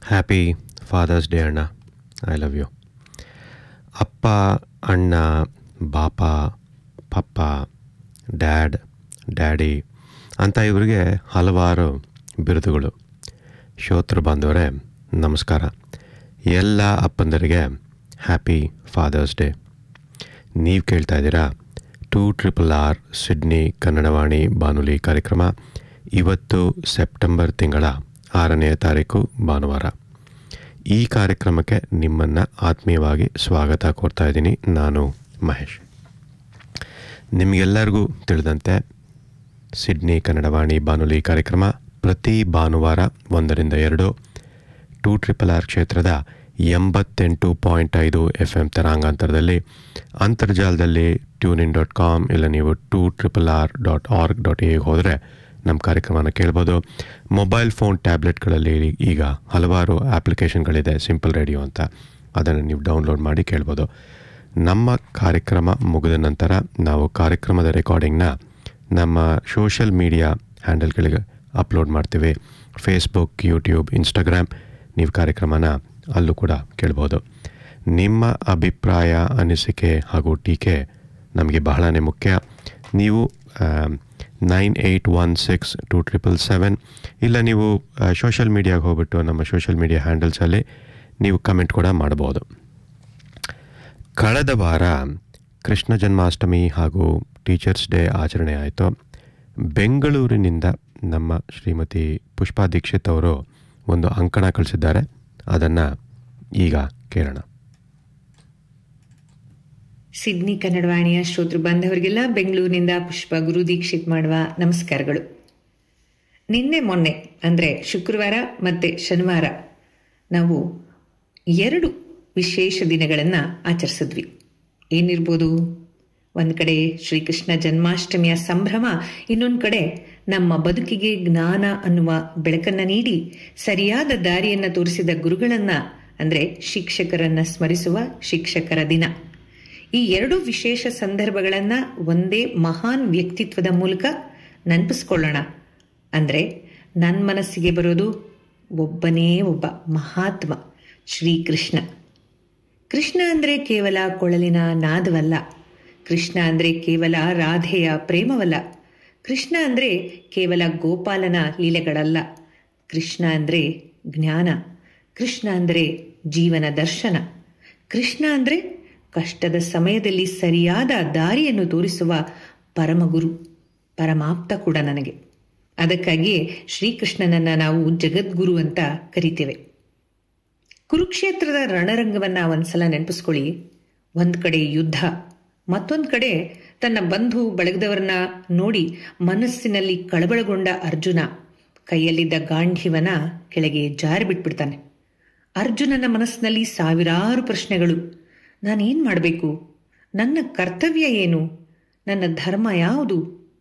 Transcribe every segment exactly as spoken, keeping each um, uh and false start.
Happy fathers day ಅಣ್ಣ. I love you. ಅಪ್ಪ, ಅಣ್ಣ, ಬಾಪ, ಪಪ್ಪ, ಡ್ಯಾಡ್, ಡ್ಯಾಡಿ ಅಂತ ಇವರಿಗೆ ಹಲವಾರು ಬಿರುದುಗಳು. ಶ್ರೋತೃ ಬಾಂಧವರೇ ನಮಸ್ಕಾರ. ಎಲ್ಲ ಅಪ್ಪಂದರಿಗೆ ಹ್ಯಾಪಿ ಫಾದರ್ಸ್ ಡೇ. ನೀವು ಕೇಳ್ತಾ ಇದ್ದೀರಾ two triple R Sydney Kannadavani ಬಾನುಲಿ ಕಾರ್ಯಕ್ರಮ. ಇವತ್ತು ಸೆಪ್ಟೆಂಬರ್ ತಿಂಗಳ ಆರನೆಯ ತಾರೀಕು ಭಾನುವಾರ. ಈ ಕಾರ್ಯಕ್ರಮಕ್ಕೆ ನಿಮ್ಮನ್ನು ಆತ್ಮೀಯವಾಗಿ ಸ್ವಾಗತ ಕೋರ್ತಾ ಇದ್ದೀನಿ. ನಾನು ಮಹೇಶ್. ನಿಮಗೆಲ್ಲರಿಗೂ ತಿಳಿದಂತೆ ಸಿಡ್ನಿ ಕನ್ನಡವಾಣಿ ಬಾನುಲಿ ಕಾರ್ಯಕ್ರಮ ಪ್ರತಿ ಭಾನುವಾರ ಒಂದರಿಂದ ಎರಡು ಟೂ ಟ್ರಿಪಲ್ ಆರ್ ಕ್ಷೇತ್ರದ ಎಂಬತ್ತೆಂಟು ಪಾಯಿಂಟ್ ಐದು ಎಫ್ ಎಮ್ ತರಾಂಗಾಂತರದಲ್ಲಿ, ಅಂತರ್ಜಾಲದಲ್ಲಿ ಟ್ಯೂನ್ ಇನ್ ಡಾಟ್ ಕಾಮ್ ಇಲ್ಲ ನೀವು two triple R dot org dot ಎಗೆ ಹೋದರೆ ನಮ್ಮ ಕಾರ್ಯಕ್ರಮನ ಕೇಳ್ಬೋದು. ಮೊಬೈಲ್ ಫೋನ್ ಟ್ಯಾಬ್ಲೆಟ್ಗಳಲ್ಲಿ ಈಗ ಹಲವಾರು ಆ್ಯಪ್ಲಿಕೇಶನ್ಗಳಿದೆ, ಸಿಂಪಲ್ ರೇಡಿಯೋ ಅಂತ, ಅದನ್ನು ನೀವು ಡೌನ್ಲೋಡ್ ಮಾಡಿ ಕೇಳ್ಬೋದು. ನಮ್ಮ ಕಾರ್ಯಕ್ರಮ ಮುಗಿದ ನಂತರ ನಾವು ಕಾರ್ಯಕ್ರಮದ ರೆಕಾರ್ಡಿಂಗ್ನ ನಮ್ಮ ಸೋಷಿಯಲ್ ಮೀಡಿಯಾ ಹ್ಯಾಂಡಲ್ಗಳಿಗೆ ಅಪ್ಲೋಡ್ ಮಾಡ್ತೀವಿ. Facebook, YouTube, Instagram. ನೀವು ಕಾರ್ಯಕ್ರಮನ ಅಲ್ಲೂ ಕೂಡ ಕೇಳ್ಬೋದು. ನಿಮ್ಮ ಅಭಿಪ್ರಾಯ, ಅನಿಸಿಕೆ ಹಾಗೂ ಟೀಕೆ ನಮಗೆ ಬಹಳನೇ ಮುಖ್ಯ. ನೀವು nine eight one six to triple seven ಇಲ್ಲ ನೀವು ಸೋಷಿಯಲ್ ಮೀಡಿಯಾಗೆ ಹೋಗ್ಬಿಟ್ಟು ನಮ್ಮ ಸೋಷಿಯಲ್ ಮೀಡಿಯಾ ಹ್ಯಾಂಡಲ್ಸಲ್ಲಿ ನೀವು ಕಮೆಂಟ್ ಕೂಡ ಮಾಡ್ಬೋದು. ಕಳೆದ ವಾರ ಕೃಷ್ಣ ಜನ್ಮಾಷ್ಟಮಿ ಹಾಗೂ ಟೀಚರ್ಸ್ ಡೇ ಆಚರಣೆ ಆಯಿತು. ಬೆಂಗಳೂರಿನಿಂದ ನಮ್ಮ ಶ್ರೀಮತಿ ಪುಷ್ಪಾ ದೀಕ್ಷಿತ್ ಅವರು ಒಂದು ಅಂಕಣ ಕಳಿಸಿದ್ದಾರೆ. ಅದನ್ನು ಈಗ ಕೇಳೋಣ. ಸಿಡ್ನಿ ಕನ್ನಡವಾಣಿಯ ಶ್ರೋತೃ ಬಾಂಧವರಿಗೆಲ್ಲ ಬೆಂಗಳೂರಿನಿಂದ ಪುಷ್ಪ ಗುರು ದೀಕ್ಷಿತ್ ಮಾಡುವ ನಮಸ್ಕಾರಗಳು. ನಿನ್ನೆ ಮೊನ್ನೆ ಅಂದರೆ ಶುಕ್ರವಾರ ಮತ್ತು ಶನಿವಾರ ನಾವು ಎರಡು ವಿಶೇಷ ದಿನಗಳನ್ನು ಆಚರಿಸಿದ್ವಿ. ಏನಿರ್ಬೋದು? ಒಂದು ಕಡೆ ಶ್ರೀಕೃಷ್ಣ ಜನ್ಮಾಷ್ಟಮಿಯ ಸಂಭ್ರಮ, ಇನ್ನೊಂದು ಕಡೆ ನಮ್ಮ ಬದುಕಿಗೆ ಜ್ಞಾನ ಅನ್ನುವ ಬೆಳಕನ್ನು ನೀಡಿ ಸರಿಯಾದ ದಾರಿಯನ್ನು ತೋರಿಸಿದ ಗುರುಗಳನ್ನು ಅಂದರೆ ಶಿಕ್ಷಕರನ್ನು ಸ್ಮರಿಸುವ ಶಿಕ್ಷಕರ ದಿನ. ಈ ಎರಡು ವಿಶೇಷ ಸಂದರ್ಭಗಳನ್ನು ಒಂದೇ ಮಹಾನ್ ವ್ಯಕ್ತಿತ್ವದ ಮೂಲಕ ನೆನಪಿಸ್ಕೊಳ್ಳೋಣ. ಅಂದರೆ ನನ್ನ ಮನಸ್ಸಿಗೆ ಬರೋದು ಒಬ್ಬನೇ ಒಬ್ಬ ಮಹಾತ್ಮ, ಶ್ರೀಕೃಷ್ಣ. ಕೃಷ್ಣ ಅಂದರೆ ಕೇವಲ ಕೊಳಲಿನ ನಾದವಲ್ಲ. ಕೃಷ್ಣ ಅಂದರೆ ಕೇವಲ ರಾಧೆಯ ಪ್ರೇಮವಲ್ಲ. ಕೃಷ್ಣ ಅಂದರೆ ಕೇವಲ ಗೋಪಾಲನ ಲೀಲೆಗಳಲ್ಲ. ಕೃಷ್ಣ ಅಂದರೆ ಜ್ಞಾನ. ಕೃಷ್ಣ ಅಂದರೆ ಜೀವನ ದರ್ಶನ. ಕೃಷ್ಣ ಅಂದರೆ ಕಷ್ಟದ ಸಮಯದಲ್ಲಿ ಸರಿಯಾದ ದಾರಿಯನ್ನು ತೋರಿಸುವ ಪರಮಗುರು, ಪರಮಾಪ್ತ ಕೂಡ ನನಗೆ. ಅದಕ್ಕಾಗಿಯೇ ಶ್ರೀಕೃಷ್ಣನನ್ನು ನಾವು ಜಗದ್ಗುರು ಅಂತ ಕರಿತೇವೆ. ಕುರುಕ್ಷೇತ್ರದ ರಣರಂಗವನ್ನು ಒಂದ್ಸಲ ನೆನಪಿಸ್ಕೊಳ್ಳಿ. ಒಂದು ಕಡೆ ಯುದ್ಧ, ಮತ್ತೊಂದು ಕಡೆ ತನ್ನ ಬಂಧು ಬಳಗದವರನ್ನ ನೋಡಿ ಮನಸ್ಸಿನಲ್ಲಿ ಕಳವಳಗೊಂಡ ಅರ್ಜುನ ಕೈಯಲ್ಲಿದ್ದ ಗಾಂಧೀವನ ಕೆಳಗೆ ಜಾರಿ ಬಿಟ್ಬಿಡ್ತಾನೆ. ಅರ್ಜುನನ ಮನಸ್ಸಿನಲ್ಲಿ ಸಾವಿರಾರು ಪ್ರಶ್ನೆಗಳು. ನಾನೇನು ಮಾಡಬೇಕು? ನನ್ನ ಕರ್ತವ್ಯ ಏನು? ನನ್ನ ಧರ್ಮ ಯಾವುದು?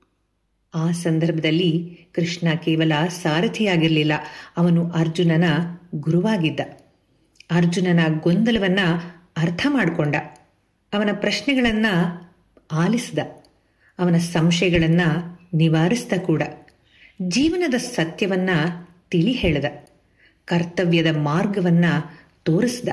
ಆ ಸಂದರ್ಭದಲ್ಲಿ ಕೃಷ್ಣ ಕೇವಲ ಸಾರಥಿಯಾಗಿರಲಿಲ್ಲ, ಅವನು ಅರ್ಜುನನ ಗುರುವಾಗಿದ್ದ. ಅರ್ಜುನನ ಗೊಂದಲವನ್ನು ಅರ್ಥ ಮಾಡಿಕೊಂಡ, ಅವನ ಪ್ರಶ್ನೆಗಳನ್ನು ಆಲಿಸಿದ, ಅವನ ಸಂಶಯಗಳನ್ನು ನಿವಾರಿಸಿದ ಕೂಡ. ಜೀವನದ ಸತ್ಯವನ್ನು ತಿಳಿ ಹೇಳಿದ, ಕರ್ತವ್ಯದ ಮಾರ್ಗವನ್ನು ತೋರಿಸಿದ.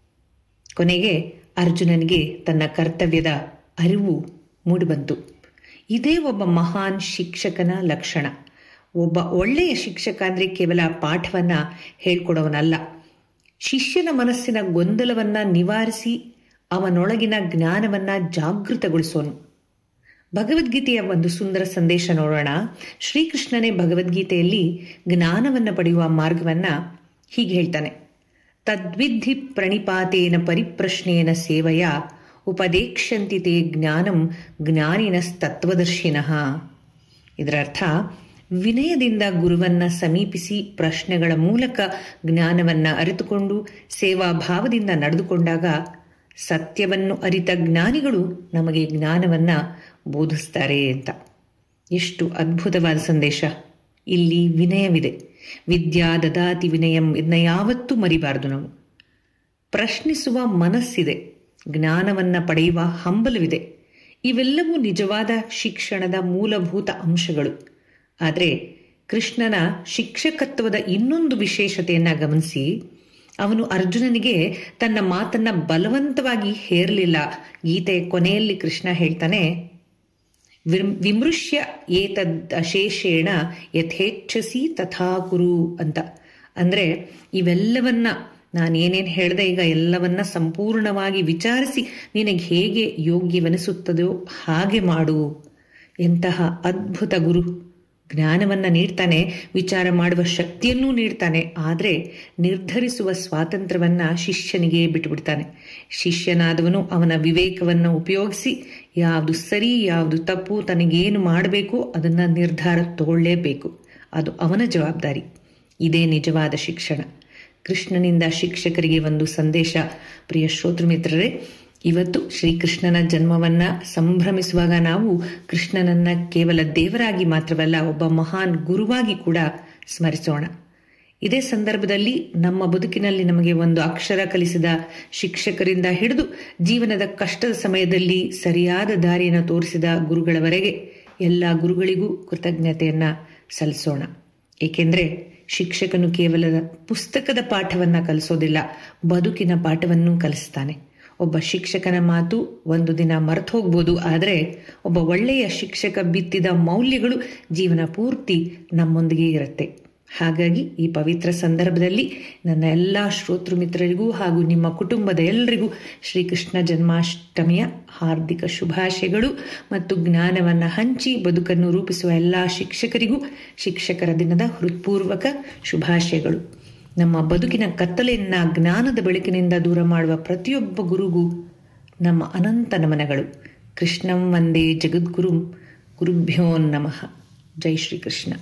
ಕೊನೆಗೆ ಅರ್ಜುನನಿಗೆ ತನ್ನ ಕರ್ತವ್ಯದ ಅರಿವು ಮೂಡಿಬಂತು. ಇದೇ ಒಬ್ಬ ಮಹಾನ್ ಶಿಕ್ಷಕನ ಲಕ್ಷಣ. ಒಬ್ಬ ಒಳ್ಳೆಯ ಶಿಕ್ಷಕ ಅಂದರೆ ಕೇವಲ ಪಾಠವನ್ನು ಹೇಳ್ಕೊಡೋವನಲ್ಲ, ಶಿಷ್ಯನ ಮನಸ್ಸಿನ ಗೊಂದಲವನ್ನು ನಿವಾರಿಸಿ ಅವನೊಳಗಿನ ಜ್ಞಾನವನ್ನು ಜಾಗೃತಗೊಳಿಸೋನು. ಭಗವದ್ಗೀತೆಯ ಒಂದು ಸುಂದರ ಸಂದೇಶ ನೋಡೋಣ. ಶ್ರೀಕೃಷ್ಣನೇ ಭಗವದ್ಗೀತೆಯಲ್ಲಿ ಜ್ಞಾನವನ್ನು ಪಡೆಯುವ ಮಾರ್ಗವನ್ನು ಹೀಗೆ ಹೇಳ್ತಾನೆ: ತದ್ವಿಧಿ ಪ್ರಣಿಪಾತೇನ ಪರಿಪ್ರಶ್ನೇನ ಸೇವೆಯ ಉಪದೇಕ್ಷಂತಿ ತೇ ಜ್ಞಾನಂ ಜ್ಞಾನಿನಸ್ತತ್ವದರ್ಶಿನಃ. ಇದರ ಅರ್ಥ, ವಿನಯದಿಂದ ಗುರುವನ್ನು ಸಮೀಪಿಸಿ ಪ್ರಶ್ನೆಗಳ ಮೂಲಕ ಜ್ಞಾನವನ್ನು ಅರಿತುಕೊಂಡು ಸೇವಾಭಾವದಿಂದ ನಡೆದುಕೊಂಡಾಗ ಸತ್ಯವನ್ನು ಅರಿತ ಜ್ಞಾನಿಗಳು ನಮಗೆ ಜ್ಞಾನವನ್ನು ಬೋಧಿಸ್ತಾರೆ ಅಂತ. ಎಷ್ಟು ಅದ್ಭುತವಾದ ಸಂದೇಶ! ಇಲ್ಲಿ ವಿನಯವಿದೆ. ವಿದ್ಯಾ ದದಾತಿ ವಿನಯಂ, ಇದನ್ನ ಯಾವತ್ತೂ ಮರಿಬಾರದು ನಾವು. ಪ್ರಶ್ನಿಸುವ ಮನಸ್ಸಿದೆ, ಜ್ಞಾನವನ್ನು ಪಡೆಯುವ ಹಂಬಲವಿದೆ. ಇವೆಲ್ಲವೂ ನಿಜವಾದ ಶಿಕ್ಷಣದ ಮೂಲಭೂತ ಅಂಶಗಳು. ಆದರೆ ಕೃಷ್ಣನ ಶಿಕ್ಷಕತ್ವದ ಇನ್ನೊಂದು ವಿಶೇಷತೆಯನ್ನು ಗಮನಿಸಿ. ಅವನು ಅರ್ಜುನನಿಗೆ ತನ್ನ ಮಾತನ್ನ ಬಲವಂತವಾಗಿ ಹೇರಲಿಲ್ಲ. ಗೀತೆಯ ಕೊನೆಯಲ್ಲಿ ಕೃಷ್ಣ ಹೇಳ್ತಾನೆ, ವಿಮೃಶ್ಯ ಏತದ್ ಅಶೇಷೇಣ ಯಥೇಚ್ಛಸಿ ತಥಾ ಕುರು ಅಂತ. ಅಂದ್ರೆ ಇವೆಲ್ಲವನ್ನ ನಾನೇನೇನು ಹೇಳಿದೆ ಈಗ ಎಲ್ಲವನ್ನ ಸಂಪೂರ್ಣವಾಗಿ ವಿಚಾರಿಸಿ ನಿನಗೆ ಹೇಗೆ ಯೋಗ್ಯವೆನಿಸುತ್ತದೋ ಹಾಗೆ ಮಾಡು. ಎಂತಹ ಅದ್ಭುತ ಗುರು! ಜ್ಞಾನವನ್ನ ನೀಡ್ತಾನೆ, ವಿಚಾರ ಮಾಡುವ ಶಕ್ತಿಯನ್ನೂ ನೀಡ್ತಾನೆ, ಆದರೆ ನಿರ್ಧರಿಸುವ ಸ್ವಾತಂತ್ರ್ಯವನ್ನ ಶಿಷ್ಯನಿಗೆ ಬಿಟ್ಟುಬಿಡ್ತಾನೆ. ಶಿಷ್ಯನಾದವನು ಅವನ ವಿವೇಕವನ್ನು ಉಪಯೋಗಿಸಿ ಯಾವುದು ಸರಿ ಯಾವುದು ತಪ್ಪು, ತನಗೇನು ಮಾಡಬೇಕು ಅದನ್ನ ನಿರ್ಧಾರ ತಗೊಳ್ಳೇಬೇಕು. ಅದು ಅವನ ಜವಾಬ್ದಾರಿ. ಇದೇ ನಿಜವಾದ ಶಿಕ್ಷಣ. ಕೃಷ್ಣನಿಂದ ಶಿಕ್ಷಕರಿಗೆ ಒಂದು ಸಂದೇಶ. ಪ್ರಿಯ ಶ್ರೋತೃ ಮಿತ್ರರೇ, ಇವತ್ತು ಶ್ರೀಕೃಷ್ಣನ ಜನ್ಮವನ್ನ ಸಂಭ್ರಮಿಸುವಾಗ ನಾವು ಕೃಷ್ಣನನ್ನ ಕೇವಲ ದೇವರಾಗಿ ಮಾತ್ರವಲ್ಲ, ಒಬ್ಬ ಮಹಾನ್ ಗುರುವಾಗಿ ಕೂಡ ಸ್ಮರಿಸೋಣ. ಇದೇ ಸಂದರ್ಭದಲ್ಲಿ ನಮ್ಮ ಬದುಕಿನಲ್ಲಿ ನಮಗೆ ಒಂದು ಅಕ್ಷರ ಕಲಿಸಿದ ಶಿಕ್ಷಕರಿಂದ ಹಿಡಿದು ಜೀವನದ ಕಷ್ಟದ ಸಮಯದಲ್ಲಿ ಸರಿಯಾದ ದಾರಿಯನ್ನು ತೋರಿಸಿದ ಗುರುಗಳವರೆಗೆ ಎಲ್ಲ ಗುರುಗಳಿಗೂ ಕೃತಜ್ಞತೆಯನ್ನ ಸಲ್ಲಿಸೋಣ. ಏಕೆಂದ್ರೆ ಶಿಕ್ಷಕನು ಕೇವಲ ಪುಸ್ತಕದ ಪಾಠವನ್ನ ಕಲಿಸೋದಿಲ್ಲ, ಬದುಕಿನ ಪಾಠವನ್ನು ಕಲಿಸ್ತಾನೆ. ಒಬ್ಬ ಶಿಕ್ಷಕನ ಮಾತು ಒಂದು ದಿನ ಮರೆತು ಹೋಗ್ಬೋದು, ಆದರೆ ಒಬ್ಬ ಒಳ್ಳೆಯ ಶಿಕ್ಷಕ ಬಿತ್ತಿದ ಮೌಲ್ಯಗಳು ಜೀವನ ಪೂರ್ತಿ ನಮ್ಮೊಂದಿಗೆ ಇರುತ್ತೆ. ಹಾಗಾಗಿ ಈ ಪವಿತ್ರ ಸಂದರ್ಭದಲ್ಲಿ ನನ್ನ ಎಲ್ಲ ಶ್ರೋತೃ ಮಿತ್ರರಿಗೂ ಹಾಗೂ ನಿಮ್ಮ ಕುಟುಂಬದ ಎಲ್ಲರಿಗೂ ಶ್ರೀಕೃಷ್ಣ ಜನ್ಮಾಷ್ಟಮಿಯ ಹಾರ್ದಿಕ ಶುಭಾಶಯಗಳು ಮತ್ತು ಜ್ಞಾನವನ್ನು ಹಂಚಿ ಬದುಕನ್ನು ರೂಪಿಸುವ ಎಲ್ಲ ಶಿಕ್ಷಕರಿಗೂ ಶಿಕ್ಷಕರ ದಿನದ ಹೃತ್ಪೂರ್ವಕ ಶುಭಾಶಯಗಳು. ನಮ್ಮ ಬದುಕಿನ ಕತ್ತಲೆಯನ್ನ ಜ್ಞಾನದ ಬೆಳಕಿನಿಂದ ದೂರ ಮಾಡುವ ಪ್ರತಿಯೊಬ್ಬ ಗುರುಗೂ ನಮ್ಮ ಅನಂತ ನಮನಗಳು. ಕೃಷ್ಣಂ ವಂದೇ ಜಗದ್ಗುರುಂ, ಗುರುಭ್ಯೋ ನಮಃ. ಜೈ ಶ್ರೀಕೃಷ್ಣ.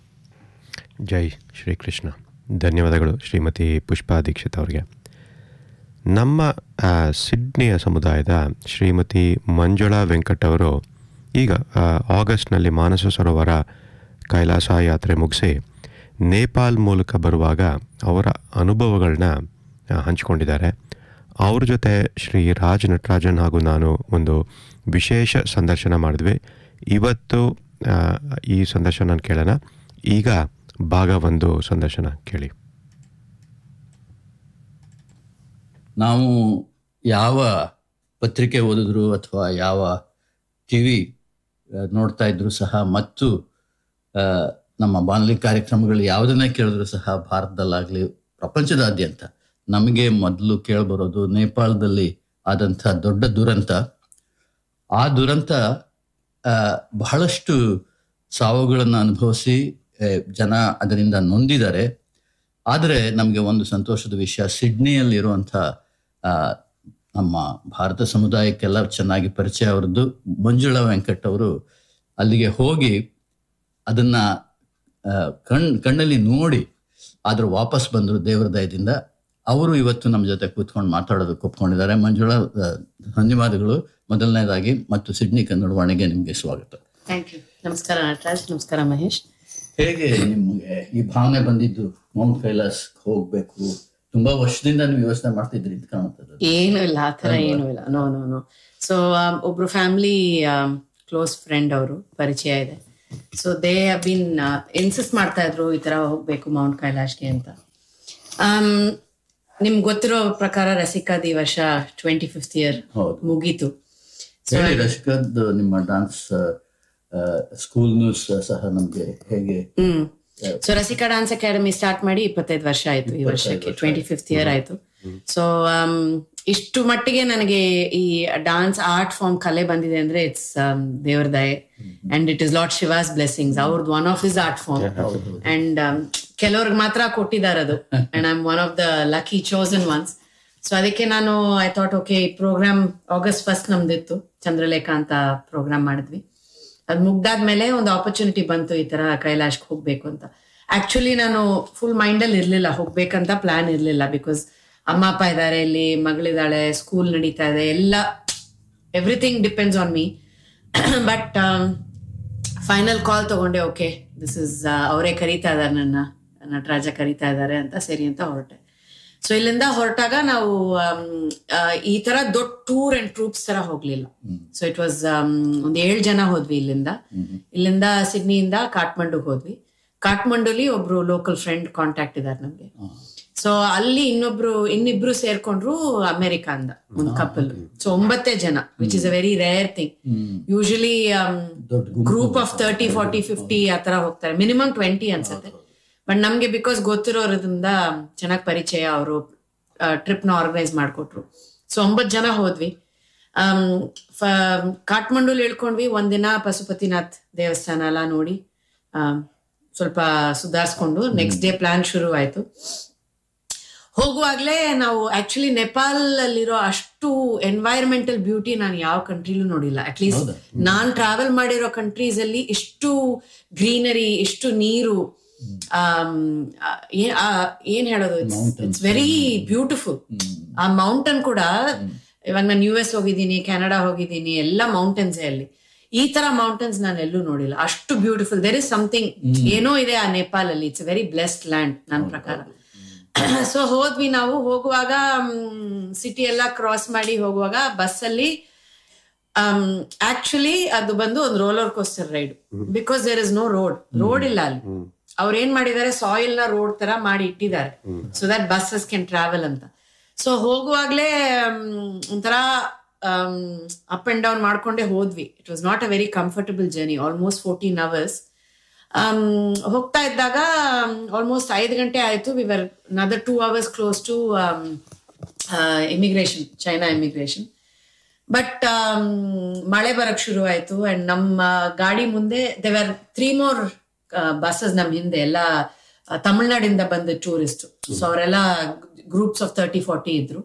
ಜೈ ಶ್ರೀಕೃಷ್ಣ. ಧನ್ಯವಾದಗಳು ಶ್ರೀಮತಿ ಪುಷ್ಪಾ ದೀಕ್ಷಿತ್ ಅವರಿಗೆ. ನಮ್ಮ ಸಿಡ್ನಿಯ ಸಮುದಾಯದ ಶ್ರೀಮತಿ ಮಂಜುಳಾ ವೆಂಕಟ್ ಅವರು ಈಗ ಆಗಸ್ಟ್ನಲ್ಲಿ ಮಾನಸ ಸರೋವರ ಕೈಲಾಸ ಯಾತ್ರೆ ಮುಗಿಸಿ ನೇಪಾಲ್ ಮೂಲಕ ಬರುವಾಗ ಅವರ ಅನುಭವಗಳನ್ನ ಹಂಚಿಕೊಂಡಿದ್ದಾರೆ. ಅವ್ರ ಜೊತೆ ಶ್ರೀ ರಾಜ್ ನಟರಾಜನ್ ಹಾಗೂ ನಾನು ಒಂದು ವಿಶೇಷ ಸಂದರ್ಶನ ಮಾಡಿದ್ವಿ. ಇವತ್ತು ಈ ಸಂದರ್ಶನ ಕೇಳೋಣ. ಈಗ ಭಾಗ ಒಂದು ಸಂದರ್ಶನ ಕೇಳಿ. ನಾವು ಯಾವ ಪತ್ರಿಕೆ ಓದಿದ್ರು ಅಥವಾ ಯಾವ ಟಿ ವಿ ನೋಡ್ತಾ ಇದ್ರು ಸಹ ಮತ್ತು ನಮ್ಮ ಬಾನುಲಿ ಕಾರ್ಯಕ್ರಮಗಳು ಯಾವುದನ್ನೇ ಕೇಳಿದ್ರು ಸಹ ಭಾರತದಲ್ಲಾಗಲಿ ಪ್ರಪಂಚದಾದ್ಯಂತ ನಮಗೆ ಮೊದಲು ಕೇಳಿಬರೋದು ನೇಪಾಳದಲ್ಲಿ ಆದಂಥ ದೊಡ್ಡ ದುರಂತ. ಆ ದುರಂತ ಬಹಳಷ್ಟು ಸಾವುಗಳನ್ನು ಅನುಭವಿಸಿ ಜನ ಅದರಿಂದ ನೊಂದಿದ್ದಾರೆ. ಆದರೆ ನಮಗೆ ಒಂದು ಸಂತೋಷದ ವಿಷಯ, ಸಿಡ್ನಿಯಲ್ಲಿರುವಂಥ ನಮ್ಮ ಭಾರತ ಸಮುದಾಯಕ್ಕೆಲ್ಲ ಚೆನ್ನಾಗಿ ಪರಿಚಯ ಅವರದ್ದು ಮಂಜುಳಾ ವೆಂಕಟ್ ಅವರು ಅಲ್ಲಿಗೆ ಹೋಗಿ ಅದನ್ನ ಕಣ್ ಕಣ್ಣಲ್ಲಿ ನೋಡಿ ಆದರೂ ವಾಪಸ್ ಬಂದರು ದೇವರ ದಯದಿಂದ. ಅವರು ಇವತ್ತು ನಮ್ಮ ಜೊತೆ ಕೂತ್ಕೊಂಡು ಮಾತಾಡೋದಕ್ಕೆ ಒಪ್ಕೊಂಡಿದ್ದಾರೆ. ಮಂಜುಳಾ, ಧನ್ಯವಾದಗಳು ಮೊದಲನೇದಾಗಿ, ಮತ್ತು ಸಿಡ್ನಿ ಕನ್ನಡವಾಣಿಗೆ ನಿಮಗೆ ಸ್ವಾಗತ. Thank you. ನಮಸ್ಕಾರ ನಟರಾಜ್. ನಮಸ್ಕಾರ ಮಹೇಶ್. ಹೇಗೆ ನಿಮಗೆ ಈ ಭಾವನೆ ಬಂದಿದ್ದು ಮೌಂಟ್ ಕೈಲಾಸ್ ಹೋಗ್ಬೇಕು? ತುಂಬಾ ವರ್ಷದಿಂದ ನೀವು ಯೋಚನೆ ಮಾಡ್ತಿದ್ರಿ ಅಂತ ಕಾಣುತ್ತದೆ. ಏನು ಇಲ್ಲ, ಆ ಥರ ಏನೂ ಇಲ್ಲ. ನೋ ನೋ ನೋ ಸೊ ಒಬ್ರು ಫ್ಯಾಮಿಲಿ ಕ್ಲೋಸ್ ಫ್ರೆಂಡ್ ಅವರು ಪರಿಚಯ ಇದೆ. So they have been insist ಮಾಡ್ತಾ ಇದ್ರು ಈ ತರ ಹೋಗ್ಬೇಕು ಮೌಂಟ್ ಕೈಲಾಶ್ಗೆ ಅಂತ. ನಿಮ್ಗೆ ಗೊತ್ತಿರೋ ಪ್ರಕಾರ ರಸಿಕಾದ್ ಈ ವರ್ಷ ಟ್ವೆಂಟಿ ಫಿಫ್ತ್ ಇಯರ್ ಮುಗೀತು. ರಸಿಕಾದ್ ನಿಮ್ಮ ಡಾನ್ಸ್ ಸ್ಕೂಲ್ ಸಹ ನಮ್ಗೆ ಹೇಗೆ? ಹ್ಮ್ ಸೊ ರಸಿಕಾ ಡಾನ್ಸ್ ಅಕಾಡೆಮಿ ಸ್ಟಾರ್ಟ್ ಮಾಡಿ ಇಪ್ಪತ್ತೈದು ವರ್ಷ ಆಯ್ತು. ಈ ವರ್ಷಕ್ಕೆ ಟ್ವೆಂಟಿ ಫಿಫ್ತ್ ಇಯರ್ ಆಯ್ತು. ಸೊ ಇಷ್ಟು ಮಟ್ಟಿಗೆ ನನಗೆ ಈ ಡಾನ್ಸ್ ಆರ್ಟ್ ಫಾರ್ಮ್ ಕಲೆ ಬಂದಿದೆ ಅಂದ್ರೆ ಇಟ್ಸ್ ದೇವರ ದಯೆ and it is lord Shivas blessings. ಅವ್ರದ್ದು one of his art form and ಕೆಲವ್ರಿಗೆ ಮಾತ್ರ ಕೊಟ್ಟಿದ್ದಾರೆ ಅದು. And I am one of the lucky chosen once. So ಅದಕ್ಕೆ ನಾನು ಐ ಥಾಟ್ ಓಕೆ, ಈ ಪ್ರೋಗ್ರಾಮ್ ಆಗಸ್ಟ್ ಫಸ್ಟ್ ನಮ್ದಿತ್ತು, ಚಂದ್ರಲೇಖಾ ಅಂತ ಪ್ರೋಗ್ರಾಮ್ ಮಾಡಿದ್ವಿ. ಅದ್ ಮುಗ್ದಾದ್ಮೇಲೆ ಒಂದು ಆಪರ್ಚುನಿಟಿ ಬಂತು ಈ ತರ ಕೈಲಾಶ್ಗೆ ಹೋಗ್ಬೇಕು ಅಂತ. ಆಕ್ಚುಲಿ ನಾನು ಫುಲ್ ಮೈಂಡಲ್ಲಿ ಇರ್ಲಿಲ್ಲ, ಹೋಗ್ಬೇಕಂತ ಪ್ಲಾನ್ ಇರ್ಲಿಲ್ಲ. ಬಿಕಾಸ್ ಅಮ್ಮ ಅಪ್ಪ ಇದ್ದಾರೆ, ಇಲ್ಲಿ ಮಗಳಿದ್ದಾಳೆ, ಸ್ಕೂಲ್ ನಡೀತಾ ಇದೆ, ಎಲ್ಲ everything depends on me. But final call ತಗೊಂಡೆ, ಓಕೆ ದಿಸ್ ಇಸ್ ಅವರೇ ಕರೀತಾ ಇದಾರೆ, ನನ್ನ ನಟರಾಜ ಕರೀತಾ ಇದ್ದಾರೆ ಅಂತ. ಸರಿ ಅಂತ ಹೊರಟೆ. ಸೊ ಇಲ್ಲಿಂದ ಹೊರಟಾಗ ನಾವು ಈ ತರ ದೊಡ್ಡ ಟೂರ್ ಅಂಡ್ ಟ್ರೂಪ್ಸ್ ತರ ಹೋಗ್ಲಿಲ್ಲ. ಸೊ ಇಟ್ ವಾಸ್ ಒಂದ್ ಏಳು ಜನ ಹೋದ್ವಿ ಇಲ್ಲಿಂದ. ಇಲ್ಲಿಂದ ಸಿಡ್ನಿಯಿಂದ ಕಾಠ್ಮಂಡುಗ್ ಹೋದ್ವಿ. ಕಾಠ್ಮಂಡುಲಿ ಒಬ್ರು ಲೋಕಲ್ ಫ್ರೆಂಡ್ ಕಾಂಟ್ಯಾಕ್ಟ್ ಇದಾರೆ ನಮ್ಗೆ. ಸೊ ಅಲ್ಲಿ ಇನ್ನೊಬ್ರು ಇನ್ನಿಬ್ರು ಸೇರ್ಕೊಂಡ್ರು ಅಮೆರಿಕಾ ಅಂದ ಒಂದ್ ಕಪಲ್. ಸೊ ಒಂಬತ್ತೇ ಜನ, which is a very rare thing. Usually group of thirty forty fifty ಆತರ ಹೋಗ್ತಾರೆ, ಮಿನಿಮಮ್ ಟ್ವೆಂಟಿ ಅನ್ಸುತ್ತೆ. ಬಟ್ ನಮ್ಗೆ ಬಿಕಾಸ್ ಗೊತ್ತಿರೋದ್ರಿಂದ ಚೆನ್ನಾಗ್ ಪರಿಚಯ, ಅವರು ಟ್ರಿಪ್ ನ ಆರ್ಗನೈಸ್ ಮಾಡ್ಕೊಟ್ರು. ಸೊ ಒಂಬತ್ ಜನ ಹೋದ್ವಿ. ಕಾಠ್ಮಂಡುಲ್ ಇಳ್ಕೊಂಡ್ವಿ. ಒಂದಿನ ಪಶುಪತಿನಾಥ್ ದೇವಸ್ಥಾನ ಎಲ್ಲ ನೋಡಿ ಸ್ವಲ್ಪ ಸುಧಾರಿಸ್ಕೊಂಡು ನೆಕ್ಸ್ಟ್ ಡೇ ಪ್ಲಾನ್ ಶುರು ಆಯ್ತು. ಹೋಗುವಾಗ್ಲೇ ನಾವು ಆಕ್ಚುಲಿ ನೇಪಾಲ್ ಅಲ್ಲಿರೋ ಅಷ್ಟು ಎನ್ವೈರನ್ಮೆಂಟಲ್ ಬ್ಯೂಟಿ ನಾನು ಯಾವ ಕಂಟ್ರಿಲೂ ನೋಡಿಲ್ಲ. ಅಟ್ಲೀಸ್ಟ್ ನಾನ್ ಟ್ರಾವೆಲ್ ಮಾಡಿರೋ ಕಂಟ್ರೀಸ್ ಅಲ್ಲಿ ಇಷ್ಟು ಗ್ರೀನರಿ, ಇಷ್ಟು ನೀರು, ಏನ್ ಹೇಳೋದು, ಇಟ್ಸ್ ವೆರಿ ಬ್ಯೂಟಿಫುಲ್. ಆ ಮೌಂಟೇನ್ ಕೂಡ, ಇವಾಗ ನಾನು ಯು ಎಸ್ ಹೋಗಿದ್ದೀನಿ, ಕೆನಡಾ ಹೋಗಿದ್ದೀನಿ, ಎಲ್ಲ ಮೌಂಟೇನ್ಸ್ ಅಲ್ಲಿ. ಈ ತರ ಮೌಂಟೇನ್ಸ್ ನಾನು ಎಲ್ಲೂ ನೋಡಿಲ್ಲ, ಅಷ್ಟು ಬ್ಯೂಟಿಫುಲ್. ದೇರ್ ಇಸ್ ಸಮಥಿಂಗ್, ಏನೋ ಇದೆ ಆ ನೇಪಾಲ್ ಅಲ್ಲಿ. ಇಟ್ಸ್ ವೆರಿ ಬ್ಲೆಸ್ಡ್ ಲ್ಯಾಂಡ್ ನನ್ನ ಪ್ರಕಾರ. ಸೊ ಹೋದ್ವಿ ನಾವು. ಹೋಗುವಾಗ ಸಿಟಿ ಎಲ್ಲ ಕ್ರಾಸ್ ಮಾಡಿ ಹೋಗುವಾಗ ಬಸ್ಸಲ್ಲಿ ಆಕ್ಚುಲಿ ಅದು ಬಂದು ಒಂದು roller coaster ride, because there is no road. Road ಇಲ್ಲ ಅಲ್ಲಿ. ಅವ್ರು ಏನ್ ಮಾಡಿದ್ದಾರೆ, ಸಾಯಿಲ್ ನ ರೋಡ್ ತರ ಮಾಡಿ ಇಟ್ಟಿದ್ದಾರೆ, so that buses can travel ಅಂತ. ಸೊ ಹೋಗುವಾಗ್ಲೇ ಒಂಥರ ಅಪ್ ಅಂಡ್ ಡೌನ್ ಮಾಡ್ಕೊಂಡೇ ಹೋದ್ವಿ. It was not a very comfortable journey, almost fourteen hours. ಹೋಗ್ತಾ ಇದ್ದಾಗ ಆಲ್ಮೋಸ್ಟ್ ಐದು ಗಂಟೆ ಆಯ್ತು. We were ನದರ್ two hours close to immigration, China immigration. But ಮಳೆ ಬರಕ್ ಶುರು ಆಯ್ತು. ಅಂಡ್ ನಮ್ಮ ಗಾಡಿ ಮುಂದೆ they were three more buses ನಮ್ ಹಿಂದೆ, ಎಲ್ಲ ತಮಿಳ್ನಾಡಿಂದ ಬಂದ ಟೂರಿಸ್ಟ್. ಸೊ ಅವರೆಲ್ಲ ಗ್ರೂಪ್ಸ್ ಆಫ್ ತರ್ಟಿ ಫಾರ್ಟಿ ಇದ್ರು.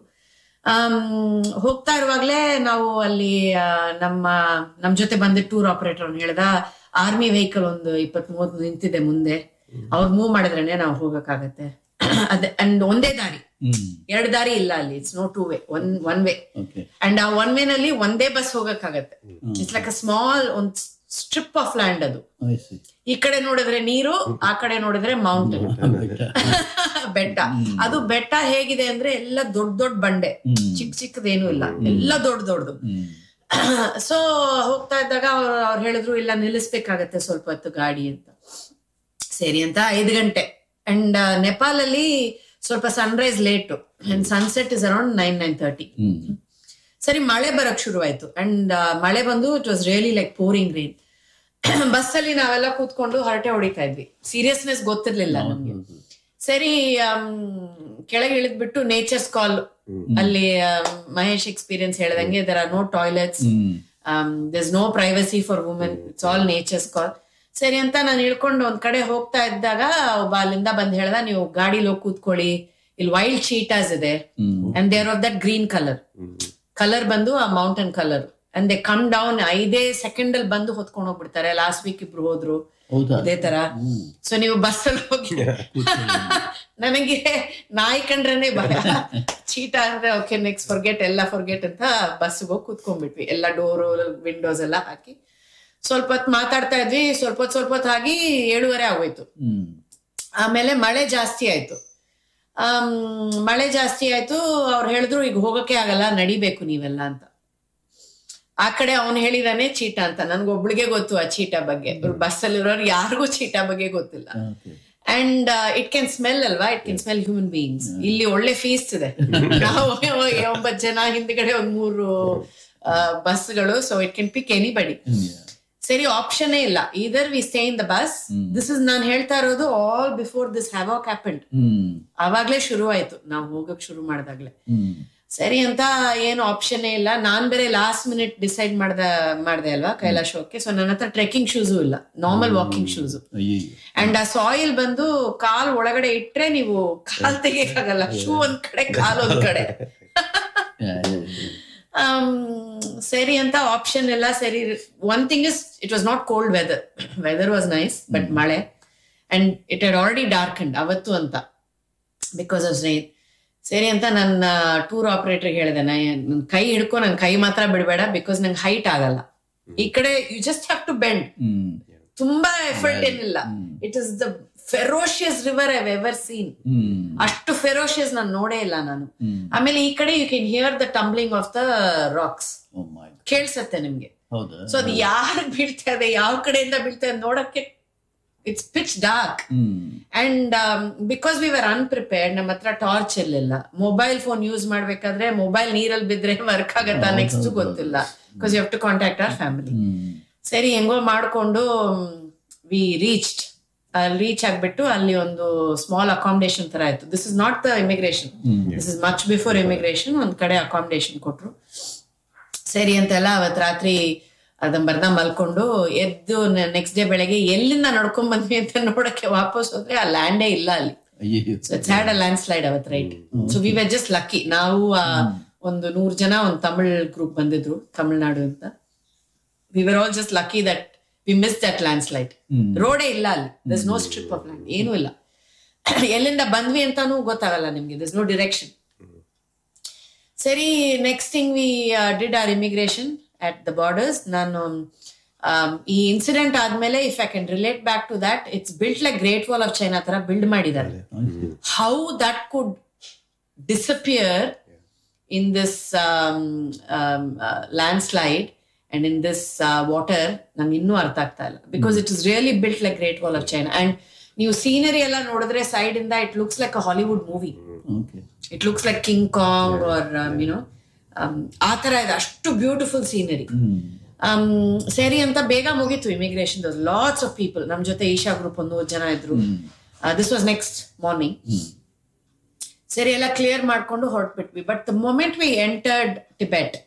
ಹೋಗ್ತಾ ಇರುವಾಗ್ಲೇ ನಾವು ಅಲ್ಲಿ ನಮ್ಮ ನಮ್ ಜೊತೆ ಬಂದ ಟೂರ್ ಆಪರೇಟರ್ ಅವ್ನು ಹೇಳ್ದ, ಆರ್ಮಿ ವೆಹಿಕಲ್ ಒಂದು ಇಪ್ಪತ್ ಮೂವತ್ತು ನಿಂತಿದೆ ಮುಂದೆ, ಅವ್ರು ಮೂವ್ ಮಾಡಿದ್ರೇನೆ ನಾವು ಹೋಗಕ್ಕಾಗತ್ತೆ. ಅದೇ ಅಂಡ್ ಒಂದೇ ದಾರಿ, ಎರಡ್ ದಾರಿ ಇಲ್ಲ ಅಲ್ಲಿ. It's no two way, one one way. And ಆ ಒನ್ ವೇ ನಲ್ಲಿ ಒಂದೇ bus ಹೋಗಕ್ಕಾಗತ್ತೆ. It's like a small ಒಂದ್ ಸ್ಟ್ರಿಪ್ ಆಫ್ ಲ್ಯಾಂಡ್ ಅದು. ಈ ಕಡೆ ನೋಡಿದ್ರೆ ನೀರು, ಆ ಕಡೆ ನೋಡಿದ್ರೆ ಮೌಂಟೇನ್, ಬೆಟ್ಟ. ಅದು ಬೆಟ್ಟ ಹೇಗಿದೆ ಅಂದ್ರೆ ಎಲ್ಲ ದೊಡ್ಡ ದೊಡ್ಡ ಬಂಡೆ, ಚಿಕ್ಕ ಚಿಕ್ಕದೇನು ಇಲ್ಲ, ಎಲ್ಲ ದೊಡ್ಡ ದೊಡ್ಡದು. ಸೊ ಹೋಗ್ತಾ ಇದ್ದಾಗ ಅವ್ರು ಅವ್ರು ಹೇಳಿದ್ರು, ಇಲ್ಲ ನಿಲ್ಲಿಸ್ಬೇಕಾಗತ್ತೆ ಸ್ವಲ್ಪ ಹೊತ್ತು ಗಾಡಿ ಅಂತ. ಸರಿ ಅಂತ ಐದು ಗಂಟೆ. ಅಂಡ್ ನೇಪಾಲ್ ಅಲ್ಲಿ ಸ್ವಲ್ಪ Sunrise late, and sunset is around nine nine thirty. ಸರಿ, ಮಳೆ ಬರಕ್ ಶುರು ಆಯ್ತು. ಅಂಡ್ ಮಳೆ ಬಂದು it was really like pouring rain. Bus ಅಲ್ಲಿ ನಾವೆಲ್ಲ ಕೂತ್ಕೊಂಡು ಹರಟೆ ಹೊಡಿತಾ ಇದ್ವಿ. ಸೀರಿಯಸ್ನೆಸ್ ಗೊತ್ತಿರ್ಲಿಲ್ಲ ನಮ್ಗೆ. ಸರಿ, ಕೆಳಗೆ ಇಳಿದ್ಬಿಟ್ಟು ನೇಚರ್ಸ್ ಕಾಲ್ ಅಲ್ಲಿ ಮಹೇಶ್ ಎಕ್ಸ್ಪೀರಿಯನ್ಸ್ ಹೇಳ್ದಂಗೆ, there are no toilets, there is no privacy for women, it's all nature's ಕಾಲ್. ಸರಿ ಅಂತ ನಾನು ಇಳ್ಕೊಂಡು ಒಂದ್ ಕಡೆ ಹೋಗ್ತಾ ಇದ್ದಾಗ ಒಬ್ಬ ಅಲ್ಲಿಂದ ಬಂದ್ ಹೇಳ್ದ, ನೀವು ಗಾಡಿಲಿ ಹೋಗಿ ಕೂತ್ಕೊಳ್ಳಿ, ಇಲ್ಲಿ ವೈಲ್ಡ್ ಚೀಟಾಸ್ ಇದೆ, and there of that green colour colour ಬಂದು ಆ mountain colour. And they come down, ಐದೇ ಸೆಕೆಂಡ್ ಅಲ್ಲಿ ಬಂದು ಹೊತ್ಕೊಂಡು ಹೋಗ್ಬಿಡ್ತಾರೆ. ಲಾಸ್ಟ್ ವೀಕ್ ಇಬ್ರು ಹೋದ್ರು ಇದೇ ತರ. ಸೊ ನೀವು ಬಸ್ ಅಲ್ಲಿ ಹೋಗಿ, ನನಗೆ ನಾಯಿ ಕಂಡ್ರೇನೆ ಭಯ, ಚೀಟ ಅಂದ್ರೆ ಓಕೆ ನೆಕ್ಸ್ಟ್ ಫರ್ಗೆಟ್, ಎಲ್ಲ ಫರ್ಗೆಟ್ ಅಂತ ಬಸ್ಗೆ ಹೋಗಿ ಕೂತ್ಕೊಂಡ್ಬಿಟ್ವಿ. ಎಲ್ಲ ಡೋರು ವಿಂಡೋಸ್ ಎಲ್ಲ ಹಾಕಿ ಸ್ವಲ್ಪ ಹೊತ್ತು ಮಾತಾಡ್ತಾ ಇದ್ವಿ. ಸ್ವಲ್ಪ ಹೊತ್ತು ಸ್ವಲ್ಪ ಹೊತ್ತು ಆಗಿ ಏಳುವರೆ ಆಗೋಯ್ತು. ಆಮೇಲೆ ಮಳೆ ಜಾಸ್ತಿ ಆಯ್ತು. ಆಮ್ ಮಳೆ ಜಾಸ್ತಿ ಆಯ್ತು. ಅವ್ರು ಹೇಳಿದ್ರು, ಈಗ ಹೋಗಕ್ಕೆ ಆಗಲ್ಲ, ನಡಿಬೇಕು ನೀವೆಲ್ಲ ಅಂತ. ಆ ಕಡೆ ಅವನು ಹೇಳಿದಾನೆ ಚೀಟ ಅಂತ. ನನ್ಗೊಬ್ಳಿಗೆ ಗೊತ್ತು ಆ ಚೀಟ ಬಗ್ಗೆ. ಬಸ್ ಅಲ್ಲಿರೋರು ಯಾರಿಗೂ ಚೀಟ ಬಗ್ಗೆ ಗೊತ್ತಿಲ್ಲ. ಅಂಡ್ ಇಟ್ ಕ್ಯಾನ್ ಸ್ಮೆಲ್ ಅಲ್ವಾ, it can smell human beings. ಇಲ್ಲಿ ಒಳ್ಳೆ ಫೀಸ್ಟ್ ಇದೆ. ನಾವು ಒಂಬತ್ತು ಜನ, ಹಿಂದ್ಗಡೆ ಒಂದ್ ಮೂರು ಬಸ್ಗಳು. So it can pick anybody. ಸರಿ, ಆಪ್ಷನ್ ಇಲ್ಲ. ಇದರ್ V stay in the bus. This is ನಾನು ಹೇಳ್ತಾ ಇರೋದು ಆಲ್ ಬಿಫೋರ್ ದಿಸ್ ಹ್ಯಾವಾಕ್ ಹ್ಯಾಪೆಂಡ್. ಅವಾಗ್ಲೇ ಶುರು ಆಯ್ತು, ನಾವು ಹೋಗಕ್ ಶುರು ಮಾಡಿದಾಗ್ಲೆ. ಸರಿ ಅಂತ ಏನು ಆಪ್ಷನ್ ಇಲ್ಲ. ನಾನ್ ಬೇರೆ ಲಾಸ್ಟ್ ಮಿನಿಟ್ ಡಿಸೈಡ್ ಮಾಡ್ದ ಮಾಡ್ದೆ ಅಲ್ವಾ ಕೈಲಾಶ್ ಹೋಗಕ್ಕೆ. ಸೊ ನನ್ನ ಹತ್ರ ಟ್ರೆಕ್ಕಿಂಗ್ ಶೂಸು ಇಲ್ಲ, ನಾರ್ಮಲ್ ವಾಕಿಂಗ್ ಶೂಸು. ಅಂಡ್ ಆ ಸಾಯಿಲ್ ಬಂದು ಕಾಲ್ ಒಳಗಡೆ ಇಟ್ರೆ ನೀವು ಕಾಲ್ ತೆಗಿಯಕ್ಕಾಗಲ್ಲ. ಶೂ ಒಂದ್ ಕಡೆ, ಕಾಲ್ ಒಂದ್ ಕಡೆ. ಸರಿ ಅಂತ ಆಪ್ಷನ್ ಎಲ್ಲ ಸರಿ. One thing is, it was not cold weather. Weather was nice, but ಮಳೆ. ಅಂಡ್ ಇಟ್ ಹ್ಯಾಡ್ ಆಲ್ರೆಡಿ ಡಾರ್ಕಂಡ್ ಅವತ್ತು ಅಂತ, ಬಿಕಾಸ್ ಆಫ್ ರೈನ್. ಸರಿ ಅಂತ ನನ್ನ ಟೂರ್ ಆಪರೇಟರ್ಗೆ ಹೇಳಿದೆ, ನನ್ ಕೈ ಹಿಡ್ಕೊ, ನನ್ ಕೈ ಮಾತ್ರ ಬಿಡಬೇಡ, ಬಿಕಾಸ್ ನಂಗೆ ಹೈಟ್ ಆಗಲ್ಲ. ಈ ಕಡೆ you just have to bend. ತುಂಬಾ ಎಫರ್ಟ್ ಏನಿಲ್ಲ. It is the ferocious river I've ever seen. ಅಷ್ಟು ಫೆರೋಷಿಯಸ್ ನಾನು ನೋಡೇ ಇಲ್ಲ ನಾನು. ಆಮೇಲೆ ಈ ಕಡೆ you can hear the tumbling of the racks. ಕೇಳ್ಸತ್ತೆ ನಿಮ್ಗೆ. ಸೊ ಅದು ಯಾರು ಬೀಳ್ತಾ ಇದೆ, ಯಾವ ಕಡೆಯಿಂದ ಬೀಳ್ತಾ ಇದೆ ನೋಡಕ್ಕೆ it's pitch dark and because we were unprepared. ನಮ್ಮ ಹತ್ರ ಟಾರ್ಚ್ ಇರ್ಲಿಲ್ಲ. ಮೊಬೈಲ್ ಫೋನ್ ಯೂಸ್ ಮಾಡ್ಬೇಕಾದ್ರೆ ಮೊಬೈಲ್ ನೀರಲ್ಲಿ ಬಿದ್ರೆ ವರ್ಕ್ ಆಗತ್ತಾ ನೆಕ್ಸ್ಟ್ ಗೊತ್ತಿಲ್ಲ, because you have to contact hour family. ಸರಿ ಹೆಂಗೋ ಮಾಡ್ಕೊಂಡು ವಿ ರೀಚ್ಡ್. ಅಲ್ಲಿ ರೀಚ್ ಆಗ್ಬಿಟ್ಟು ಅಲ್ಲಿ ಒಂದು ಸ್ಮಾಲ್ ಅಕಾಮಿಡೇಷನ್ ತರ ಆಯ್ತು. This is not the immigration, this is much before immigration. ಒಂದ್ ಕಡೆ ಅಕಾಮಿಡೇಷನ್ ಕೊಟ್ರು. ಸರಿ ಅಂತೆಲ್ಲ ಅವತ್ ರಾತ್ರಿ ಅದನ್ನ ಬರ್ದ ಮಲ್ಕೊಂಡು ಎದ್ದು ನೆಕ್ಸ್ಟ್ ಡೇ ಬೆಳಗ್ಗೆ ಎಲ್ಲಿಂದ ನಡ್ಕೊಂಡ್ ಬಂದ್ವಿ ಅಂತ ನೋಡಕ್ಕೆ ವಾಪಸ್ ಹೋದ್ರೆ ಆ ಲ್ಯಾಂಡೇ ಇಲ್ಲ ಅಲ್ಲಿ. So it's had a land slide ಅವತ್, right? So we were just lucky. ನಾವು ಒಂದು ನೂರ್ ಜನ ಒಂದು ತಮಿಳ್ ಗ್ರೂಪ್ ಬಂದಿದ್ರು, ತಮಿಳ್ನಾಡು ಅಂತ. We were all just lucky that we miss that land slide. ರೋಡೇ ಇಲ್ಲ ಅಲ್ಲಿ, there is no strip of land, ಏನೂ ಇಲ್ಲ. ಎಲ್ಲಿಂದ ಬಂದ್ವಿ ಅಂತಾನು ಗೊತ್ತಾಗಲ್ಲ ನಿಮ್ಗೆ, ದರ್ ಇಸ್ ನೋ ಡಿರೆಕ್ಷನ್. ಸರಿ, next thing we did R immigration at the borders. ನಾನು ಈ ಇನ್ಸಿಡೆಂಟ್ ಆದ್ಮೇಲೆ if I can relate back to that, it's built like great wall of China ತರ ಬಿಲ್ಡ್ ಮಾಡಿದ್ದಾರೆ. How that could disappear in this land slide and in this water ನಂಗೆ ಇನ್ನೂ ಅರ್ಥ ಆಗ್ತಾ ಇಲ್ಲ, because it is really built like great wall of China. And ನೀವು scenery ಎಲ್ಲ ನೋಡಿದ್ರೆ ಸೈಡ್ ಇಂದ it looks like a Hollywood movie. It looks like king Kong R YONO ಆ ತರ ಇದೆ, ಅಷ್ಟು ಬ್ಯೂಟಿಫುಲ್ ಸೀನರಿ. ಸರಿ ಅಂತ ಬೇಗ ಮುಗೀತು ಇಮಿಗ್ರೇಷನ್. ಲಾಟ್ಸ್ ಆಫ್ ಪೀಪಲ್ ನಮ್ ಜೊತೆ ಈಶಾ ಗ್ರೂಪ್ ಒಂದು ಜನ ಇದ್ರು. This was next morning. ಸರಿ, ಎಲ್ಲ ಕ್ಲಿಯರ್ ಮಾಡ್ಕೊಂಡು ಹೊರಟ್ಬಿಟ್ವಿ. But the moment V entered Tibet,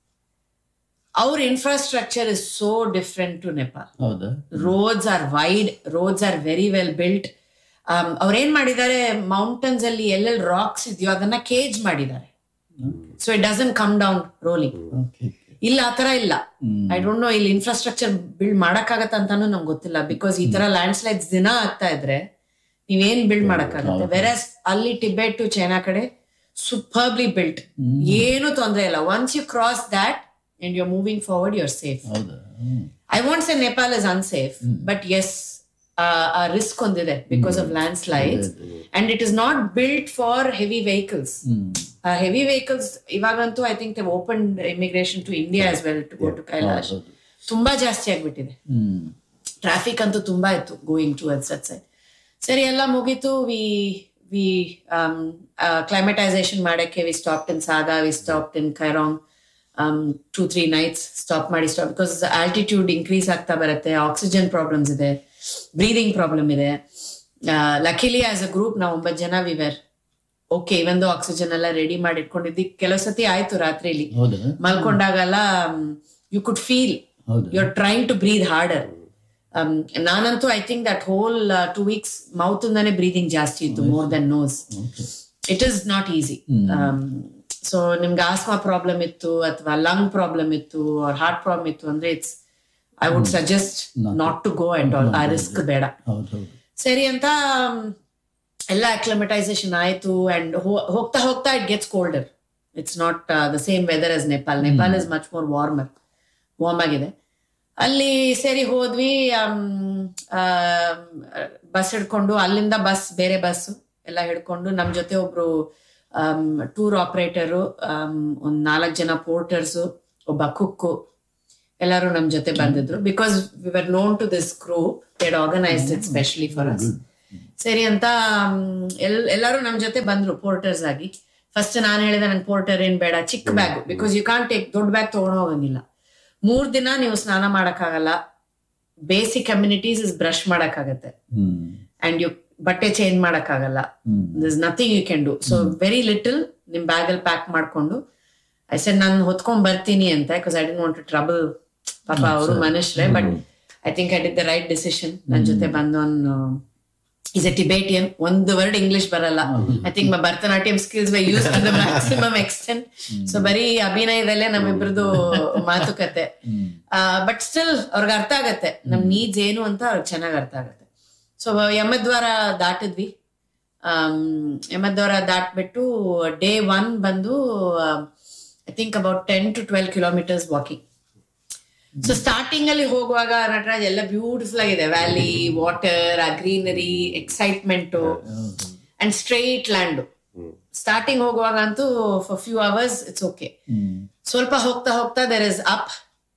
ಅವ್ರ infrastructure is so different to ನೆಪಾಲ್. Roads R wide, roads are very well built. ಅವ್ರೇನ್ ಮಾಡಿದ್ದಾರೆ, ಮೌಂಟನ್ಸ್ ಅಲ್ಲಿ ಎಲ್ಲೆಲ್ಲಿ ರಾಕ್ಸ್ ಇದೆಯೋ ಅದನ್ನ ಕೇಜ್ ಮಾಡಿದ್ದಾರೆ. So it doesn't come down rolling. ಇಲ್ಲ ಆ ತರ ಇಲ್ಲ. ಐ ಡೋಂಟ್ ನೋ ಇಲ್ಲಿ ಇನ್ಫ್ರಾಸ್ಟ್ರಕ್ಚರ್ ಬಿಲ್ಡ್ ಮಾಡಕ್ಕಾಗತ್ತ ಅಂತಾನು ನಂಗೆ ಗೊತ್ತಿಲ್ಲ, ಬಿಕಾಸ್ ಈ ತರ ಲ್ಯಾಂಡ್ ಸ್ಲೈಡ್ಸ್ ದಿನ ಆಗ್ತಾ ಇದ್ರೆ ನೀವೇನ್ ಬಿಲ್ಡ್ ಮಾಡಕ್ಕಾಗತ್ತೆ. ವೆರಸ್ ಅಲ್ಲಿ ಟಿಬೆಟ್ ಟು ಚೈನಾ ಕಡೆ ಸೂಪರ್ಬ್ಲಿ ಬಿಲ್ಟ್, ಏನು ತೊಂದರೆ ಇಲ್ಲ. Once you cross that and you are moving forward, you are safe. I want say Nepal is unsafe, but S ಆ ರಿಸ್ಕ್ ಒಂದಿದೆ because of land slides. And it is not built for heavy vehicles. Heavy vehicles ಇವಾಗಂತೂ I think they open immigration to India as well to go to Kailash. ತುಂಬಾ ಜಾಸ್ತಿ ಆಗ್ಬಿಟ್ಟಿದೆ, traffic ಅಂತೂ ತುಂಬಾ ಇತ್ತು going to ಅದ್ ಸೈಡ್. ಸರಿ, ಎಲ್ಲ ಮುಗೀತು. ವಿ ವಿ ಕ್ಲೈಮೇಟೈಸೇಷನ್ ಮಾಡಕ್ಕೆ ವಿ ಸ್ಟಾಪ್ಡ್ ಇನ್ ಸಾಗಾ, ವಿ ಸ್ಟಾಪ್ಡ್ ಇನ್ ಕೈರಾಂಗ್. ಟೂ ತ್ರೀ ನೈಟ್ಸ್ ಸ್ಟಾಪ್ ಮಾಡಿ ಸ್ಟಾಪ್, ಬಿಕಾಸ್ ಆಲ್ಟಿಟ್ಯೂಡ್ ಇನ್ಕ್ರೀಸ್ ಆಗ್ತಾ ಬರುತ್ತೆ, ಆಕ್ಸಿಜನ್ ಪ್ರಾಬ್ಲಮ್ಸ್ ಇದೆ, ಬ್ರೀದಿಂಗ್ ಪ್ರಾಬ್ಲಮ್ ಇದೆ. ಲಕಿಲಿ ಆಸ್ ಅ ಗ್ರೂಪ್ ನಾವು ಒಂಬತ್ತು ಜನ ವಿವರ್ ಓಕೆ. ಇವಂದು ಆಕ್ಸಿಜನ್ ಎಲ್ಲ ರೆಡಿ ಮಾಡಿ ಇಟ್ಕೊಂಡಿದ್ದಿ. ಕೆಲವು ಸತಿ ಆಯ್ತು ರಾತ್ರಿಲಿ ಮಲ್ಕೊಂಡಾಗಲ್ಲ, you could feel you are trying to breathe order. ನಾನಂತೂ I think that hole two weeks mouth ಇಂದಾನೆ ಬ್ರೀದಿಂಗ್ ಜಾಸ್ತಿ ಇತ್ತು, more than nose. It is not easy. So ನಿಮ್ಗೆ ಆಸ್ಮಾ ಪ್ರಾಬ್ಲಮ್ ಇತ್ತು ಅಥವಾ ಲಂಗ್ ಪ್ರಾಬ್ಲಮ್ ಇತ್ತು ಆರ್ ಹಾರ್ಟ್ ಪ್ರಾಬ್ಲಮ್ ಇತ್ತು ಅಂದ್ರೆ it's I would suggest not to go at all. ಆ ರಿಸ್ಕ್ ಬೇಡ. ಸರಿ ಅಂತ ಎಲ್ಲ ಅಕ್ಲಮಟೈಸೇಷನ್ ಆಯ್ತು. ಅಂಡ್ ಹೋಗ್ತಾ ಹೋಗ್ತಾ it gets colder. It's not the same weather as Nepal. Nepal is much more warmer, warm ಆಗಿದೆ ಅಲ್ಲಿ. ಸರಿ ಹೋದ್ವಿ, ಬಸ್ ಹಿಡ್ಕೊಂಡು, ಅಲ್ಲಿಂದ ಬಸ್ ಬೇರೆ ಬಸ್ ಎಲ್ಲ ಹಿಡ್ಕೊಂಡು, ನಮ್ ಜೊತೆ ಒಬ್ರು ಟೂರ್ ಆಪರೇಟರು, ಒಂದ್ ನಾಲ್ಕು ಜನ ಪೋರ್ಟರ್ಸು, ಒಬ್ಬ ಕುಕ್ಕು, ಎಲ್ಲರೂ ನಮ್ ಜೊತೆ ಬಂದಿದ್ರು. Because we were known to this group, they had organised it specially for us. ಸರಿ ಅಂತ ಎಲ್ ಎಲ್ಲರೂ ನಮ್ ಜೊತೆ ಬಂದ್ರು ಪೋರ್ಟರ್ಸ್ ಆಗಿ. ಫಸ್ಟ್ ನಾನು ಹೇಳಿದೆ ನನ್ ಪೋರ್ಟರ್ ಏನ್ ಬೇಡ, ಚಿಕ್ಕ bag, because you can't take ದೊಡ್ಡ ಬ್ಯಾಗ್ ತಗೊಂಡು ಹೋಗಂಗಿಲ್ಲ. ಮೂರ್ ದಿನ ನೀವು ಸ್ನಾನ ಮಾಡಕ್ಕಾಗಲ್ಲ. Basic communities is brush ಮಾಡಕ್ಕಾಗತ್ತೆ, and you ಬಟ್ಟೆ ಚೇಂಜ್ ಮಾಡಕ್ಕಾಗಲ್ಲ. This nothing you can do. So very little ನಿಮ್ ಬ್ಯಾಗ್ ಅಲ್ಲಿ ಪ್ಯಾಕ್ ಮಾಡ್ಕೊಂಡು ಐ ಸೆಡ್ ನಾನು ಹೊತ್ಕೊಂಡ್ ಬರ್ತೀನಿ ಅಂತ, because I didn't want to trouble. ಪಾಪ ಅವರು ಮನುಷ್ಯರೇ, but I think I did the right decision. ನನ್ ಜೊತೆ ಬಂದವನು ಈಸ್ ಎ ಟಿಬೇಟಿಯನ್, ಒಂದು ವರ್ಡ್ ಇಂಗ್ಲಿಷ್ ಬರಲ್ಲ. I think my Bharatanatyam skills Y use to the maximum extent. So ಬರೀ ಅಭಿನಯದಲ್ಲೇ ನಮ್ಮಿಬ್ರದ್ದು ಮಾತುಕತೆ. ಬಟ್ ಸ್ಟಿಲ್ ಅವ್ರಿಗೆ ಅರ್ಥ ಆಗತ್ತೆ ನಮ್ ನೀಡ್ಸ್ ಏನು ಅಂತ ಅವ್ರಿಗೆ ಚೆನ್ನಾಗ್ ಅರ್ಥ ಆಗತ್ತೆ. ಸೊ ಯಮದ್ವಾರ ದಾಟಿದ್ವಿ. ಯಮದ್ವಾರ ದಾಟ್ಬಿಟ್ಟು ಡೇ ಒನ್ ಬಂದು I think about ten to twelve kilometres walking. So starting ಅಲ್ಲಿ ಹೋಗುವಾಗ ನಟರಾಜ್ ಎಲ್ಲ ಬ್ಯೂಟಿಫುಲ್ ಆಗಿದೆ, ವ್ಯಾಲಿ, ವಾಟರ್, ಆ greenery, excitement and straight land. Starting ಹೋಗುವಾಗ ಅಂತೂ for few hours it's okay. ಸ್ವಲ್ಪ ಹೋಗ್ತಾ ಹೋಗ್ತಾ ದೇರ್ ಇಸ್ ಅಪ್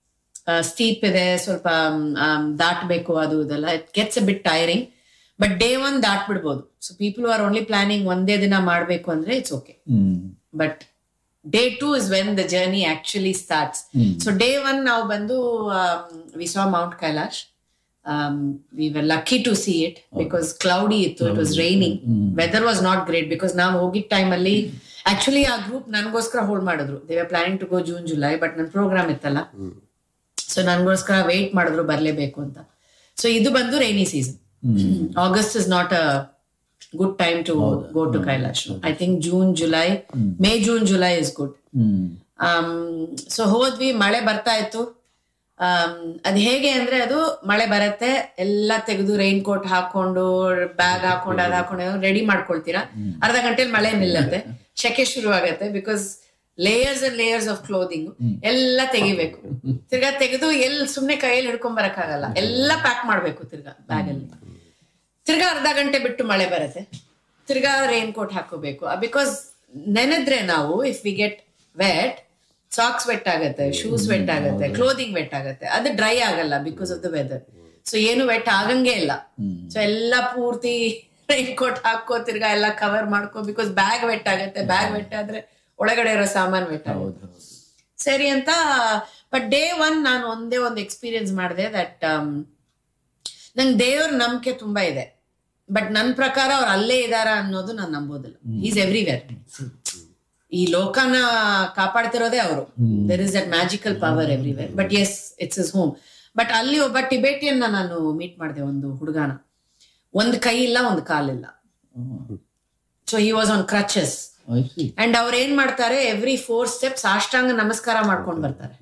ಸ್ಟೀಪ್ ಇದೆ, ಸ್ವಲ್ಪ ದಾಟಬೇಕು, ಅದು ಇದೆಲ್ಲ it gets a bit tiring. But day one ದಾಟ್ಬಿಡ್ಬೋದು. So people are only planning ಒಂದೇ ದಿನ ಮಾಡ್ಬೇಕು ಅಂದ್ರೆ it's okay. But day two is when the journey actually starts. So day one ನಾವು ಬಂದು we saw Mount Kailash. Um, we were lucky to see it because cloudy ittu, it was raining, mm. weather was not great because ನಾವು ಹೋಗಿದ್ದ time ಅಲ್ಲಿ actually ಆ group ನನಗೋಸ್ಕರ hold ಮಾಡಿದ್ರು. They were planning to go June July, but ನನ್ನ program ಇತ್ತಲ್ಲ, so ನನಗೋಸ್ಕರ wait ಮಾಡಿದ್ರು ಬರ್ಲೇಬೇಕು ಅಂತ. ಸೊ ಇದು ಬಂದು rainy season. August is not a good time to go to Kailash. I think June July, May June July is good. So ಹೋದ್ವಿ, ಮಳೆ ಬರ್ತಾ ಇತ್ತು. ಅದ್ ಹೇಗೆ ಅಂದ್ರೆ ಅದು ಮಳೆ ಬರತ್ತೆ, ಎಲ್ಲ ತೆಗೆದು ರೈನ್ ಕೋಟ್ ಹಾಕೊಂಡು ಬ್ಯಾಗ್ ಹಾಕೊಂಡು ಅದ್ ಹಾಕೊಂಡು ರೆಡಿ ಮಾಡ್ಕೊಳ್ತೀರಾ. ಅರ್ಧ ಗಂಟೆಲಿ ಮಳೆ ನಿಲ್ಲತ್ತೆ, ಶೆಕೆ ಶುರು ಆಗತ್ತೆ. Because layers and layers of clothing ಎಲ್ಲ ತೆಗಿಬೇಕು. ತಿರ್ಗಾ ತೆಗೆದು ಎಲ್ಲಿ ಸುಮ್ನೆ ಕೈಯಲ್ಲಿ ಹಿಡ್ಕೊಂಡ್ ಬರಕ್ ಆಗಲ್ಲ, ಎಲ್ಲ ಪ್ಯಾಕ್ ಮಾಡ್ಬೇಕು ತಿರ್ಗಾ ಬ್ಯಾಗ್ ಅಲ್ಲಿ. ತಿರ್ಗಾ ಅರ್ಧ ಗಂಟೆ ಬಿಟ್ಟು ಮಳೆ ಬರತ್ತೆ, ತಿರ್ಗಾ ರೈನ್ ಕೋಟ್ ಹಾಕೋಬೇಕು. ಬಿಕಾಸ್ ನೆನೆದ್ರೆ ನಾವು if we get vet, socks vet ಆಗತ್ತೆ, ಶೂಸ್ ವೆಟ್ ಆಗತ್ತೆ, ಕ್ಲೋದಿಂಗ್ ವೆಟ್ ಆಗತ್ತೆ. ಅದು ಡ್ರೈ ಆಗಲ್ಲ because of the weather. So ಏನು ವೆಟ್ ಆಗಂಗೆ ಇಲ್ಲ. ಸೊ ಎಲ್ಲ ಪೂರ್ತಿ ರೈನ್ ಕೋಟ್ ಹಾಕೋ, ತಿರ್ಗಾ ಎಲ್ಲ ಕವರ್ ಮಾಡ್ಕೋ, ಬಿಕಾಸ್ ಬ್ಯಾಗ್ ವೆಟ್ ಆಗತ್ತೆ. ಬ್ಯಾಗ್ ವೆಟ್ ಆದ್ರೆ ಒಳಗಡೆ ಇರೋ ಸಾಮಾನ್ ವೆಟ್ ಆಗುತ್ತೆ. ಸರಿ ಅಂತ. ಬಟ್ ಡೇ ಒನ್ ನಾನು ಒಂದೇ ಒಂದು ಎಕ್ಸ್ಪೀರಿಯನ್ಸ್ ಮಾಡಿದೆ. ದಟ್ ನಂಗೆ ದೇವ್ರ ನಂಬಿಕೆ ತುಂಬಾ ಇದೆ, ಬಟ್ ನನ್ನ ಪ್ರಕಾರ ಅವ್ರು ಅಲ್ಲೇ ಇದಾರ ಅನ್ನೋದು ನಾನು ನಂಬೋದಿಲ್ಲ. Is everywhere. ಈ ಲೋಕನ ಕಾಪಾಡ್ತಿರೋದೇ ಅವರು. There is that magical power everywhere. But S, it's is home. But ಅಲ್ಲಿ ಒಬ್ಬ ಟಿಬೇಟಿಯನ್ ನಾನು ಮೀಟ್ ಮಾಡಿದೆ, ಒಂದು ಹುಡುಗನ. ಒಂದ್ ಕೈ ಇಲ್ಲ, ಒಂದ್ ಕಾಲಿಲ್ಲ. So he was on crutches. And ಅವ್ರು ಏನ್ ಮಾಡ್ತಾರೆ, ಎವ್ರಿ ಫೋರ್ ಸ್ಟೆಪ್ಸ್ ಸಾಷ್ಟಾಂಗ ನಮಸ್ಕಾರ ಮಾಡ್ಕೊಂಡ್ ಬರ್ತಾರೆ.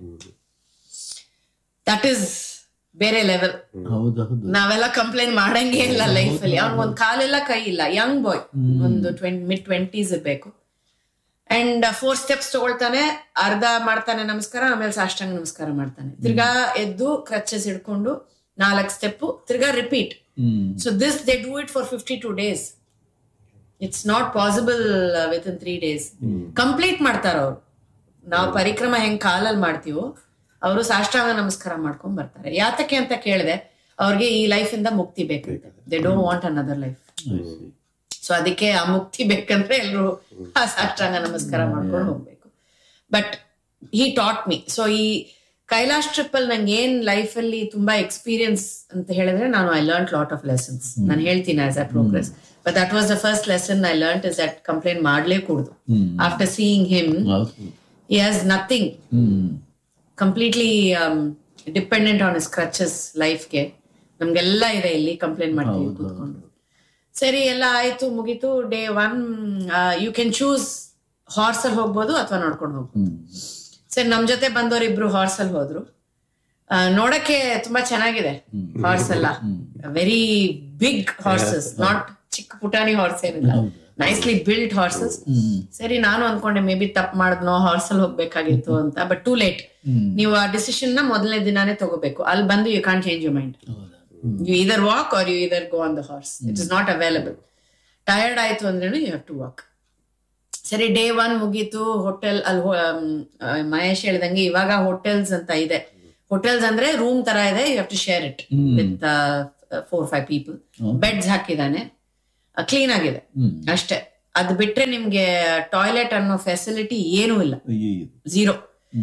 ದಟ್ ಈಸ್ ಬೇರೆ ಲೆವೆಲ್. ನಾವೆಲ್ಲ ಕಂಪ್ಲೇಂಟ್ ಮಾಡಂಗೆ ಇಲ್ಲ ಲೈಫ್ ಅಲ್ಲಿ. ಅವ್ನ್ ಒಂದ್ ಕಾಲಿಲ್ಲ, ಕೈ ಇಲ್ಲ, ಯಂಗ್ ಬಾಯ್, ಒಂದು ಟ್ವೆಂಟಿ ಮಿಡ್ ಟ್ವೆಂಟೀಸ್ ಇರ್ಬೇಕು. ಅಂಡ್ ಫೋರ್ ಸ್ಟೆಪ್ಸ್ ತಗೊಳ್ತಾನೆ, ಅರ್ಧ ಮಾಡ್ತಾನೆ ನಮಸ್ಕಾರ, ಆಮೇಲೆ ಸಾಷ್ಟಾಂಗ ನಮಸ್ಕಾರ ಮಾಡ್ತಾನೆ. ತಿರ್ಗಾ ಎದ್ದು ಕ್ರಚಸ್ ಹಿಡ್ಕೊಂಡು ನಾಲ್ಕು ಸ್ಟೆಪ್, ತಿರ್ಗಾ repeat. So this they do it for fifty two days. It's not possible with in three days. Complete ಮಾಡ್ತಾರ ಅವ್ರು. ನಾವು ಪರಿಕ್ರಮ ಹೆಂಗ್ ಕಾಲಲ್ಲಿ ಮಾಡ್ತೀವೋ, ಅವರು ಸಾಷ್ಟಾಂಗ ನಮಸ್ಕಾರ ಮಾಡ್ಕೊಂಡ್ ಬರ್ತಾರೆ. ಯಾತಕ್ಕೆ ಅಂತ ಕೇಳಿದೆ, ಅವ್ರಿಗೆ ಈ ಲೈಫ್ ಇಂದ ಮುಕ್ತಿ ಬೇಕಂತೆ. They don't want another life. So ಅದಕ್ಕೆ ಆ ಮುಕ್ತಿ ಬೇಕಂದ್ರೆ ಎಲ್ರು ಆ ಸಾಷ್ಟಾಂಗ ನಮಸ್ಕಾರ ಮಾಡ್ಕೊಂಡು ಹೋಗ್ಬೇಕು. But he taught me. So ಈ ಕೈಲಾಶ್ ಟ್ರಿಪ್ ಅಲ್ಲಿ ನಂಗೆ ಏನ್ ಲೈಫ್ ಅಲ್ಲಿ ತುಂಬಾ ಎಕ್ಸ್ಪೀರಿಯನ್ಸ್ ಅಂತ ಹೇಳಿದ್ರೆ, ನಾನು I learn lot of lessons. ನಾನು ಹೇಳ್ತೀನಿ as I progress. But that was the first lesson I learn is that complaint ಮಾಡ್ಲೇ ಕೂಡುದು. After seeing him, he has nothing, completely dependent on his crutches ಲೈಫ್ಗೆ. ನಮ್ಗೆಲ್ಲ ಇದೆ ಇಲ್ಲಿ, complaint ಮಾಡ್ತೀವಿ ಕೂತ್ಕೊಂಡು. ಸರಿ, ಎಲ್ಲ ಆಯ್ತು, ಮುಗೀತು. Day one you can choose horse ಅಲ್ಲಿ ಹೋಗ್ಬೋದು ಅಥವಾ ನೋಡ್ಕೊಂಡು ಹೋಗ್ಬೋದು. ಸರಿ, ನಮ್ ಜೊತೆ ಬಂದವ್ರು ಇಬ್ರು ಹಾರ್ಸ್ ಅಲ್ಲಿ ಹೋದ್ರು. ನೋಡಕ್ಕೆ ತುಂಬಾ ಚೆನ್ನಾಗಿದೆ ಹಾರ್ಸ್ ಎಲ್ಲ. ವೆರಿ ಬಿಗ್ ಹಾರ್ಸಸ್, ನಾಟ್ ಚಿಕ್ಕ ಪುಟಾಣಿ ಹಾರ್ಸ್ ಏನಿಲ್ಲ, ನೈಸ್ಲಿ ಬಿಲ್ಟ್ ಹಾರ್ಸಸ್. ಸರಿ, ನಾನು ಅನ್ಕೊಂಡೆ ಮೇ ಬಿ ತಪ್ಪು ಮಾಡಿದ್ನೋ, ಹಾರ್ಸ್ ಅಲ್ಲಿ ಹೋಗ್ಬೇಕಾಗಿತ್ತು ಅಂತ. But too late. ನೀವು ಆ ಡಿಸಿಷನ್ ನ ಮೊದಲನೇ ದಿನಾನೇ ತಗೋಬೇಕು. ಅಲ್ಲಿ ಬಂದು you can't change your mind. You either walk or you either go on the horse. It is not available. Tired ಆಯ್ತು ಅಂದ್ರೆ you have to walk. ಸರಿ, ಡೇ ಒನ್ ಮುಗೀತು. ಹೋಟೆಲ್ ಅಲ್ಲಿ ಮಹೇಶ್ ಹೇಳ್ದಂಗೆ ಇವಾಗ ಹೋಟೆಲ್ಸ್ ಅಂತ ಇದೆ. ಹೋಟೆಲ್ಸ್ ಅಂದ್ರೆ ರೂಮ್ ತರ ಇದೆ. You have to share it with four five people. Beds ಹಾಕಿದಾನೆ, clean ಆಗಿದೆ ಅಷ್ಟೇ. ಅದ್ ಬಿಟ್ರೆ ನಿಮ್ಗೆ ಟಾಯ್ಲೆಟ್ ಅನ್ನೋ ಫೆಸಿಲಿಟಿ ಏನೂ ಇಲ್ಲ, ಝೀರೋ.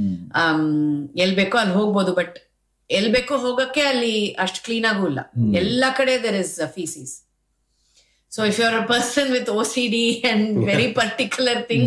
ಎಲ್ ಬೇಕೋ ಅಲ್ಲಿ ಹೋಗ್ಬೋದು, ಬಟ್ ಎಲ್ ಬೇಕೋ ಹೋಗಕ್ಕೆ ಅಲ್ಲಿ ಅಷ್ಟು ಕ್ಲೀನ್ ಆಗೂ ಇಲ್ಲ. ಎಲ್ಲಾ ಕಡೆ there is faeces. So if you are a person with O C D and very particular thing,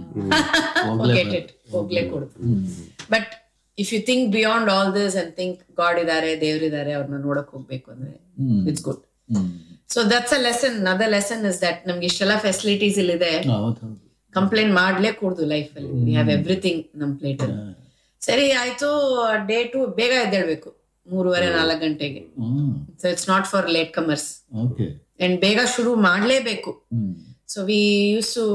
get it, ಹೋಗ್ಲೇ ಕೊಡುದು. But if you think beyond all this and think god ಇದಾರೆ, ದೇವ್ರಿದ್ದಾರೆ, ಅವ್ರನ್ನ ನೋಡಕ್ ಹೋಗ್ಬೇಕು ಅಂದ್ರೆ it's good. So that's a lesson. Other lesson is that ನಮ್ಗೆ ಇಷ್ಟೆಲ್ಲ facilities ಇಲ್ಲಿದೆ, complaint ಮಾಡ್ಲೇ ಕೂಡುದು life ಅಲ್ಲಿ. ವಿ ಹ್ಯಾವ್ ಎವ್ರಿಥಿಂಗ್ ನಮ್ ಪ್ಲೇಟ್ ಅಲ್ಲಿ. ಸರಿ ಆಯ್ತು. ಡೇ ಟು ಬೇಗ ಎದ್ದೇಳ್ಬೇಕು, ಮೂರುವರೆ ನಾಲ್ಕು ಗಂಟೆಗೆ. So it's not for late comers. And ಬೇಗ ಶುರು ಮಾಡ್ಲೇಬೇಕು. ಸೊ ವಿ ಯೂಸ್ ಟು,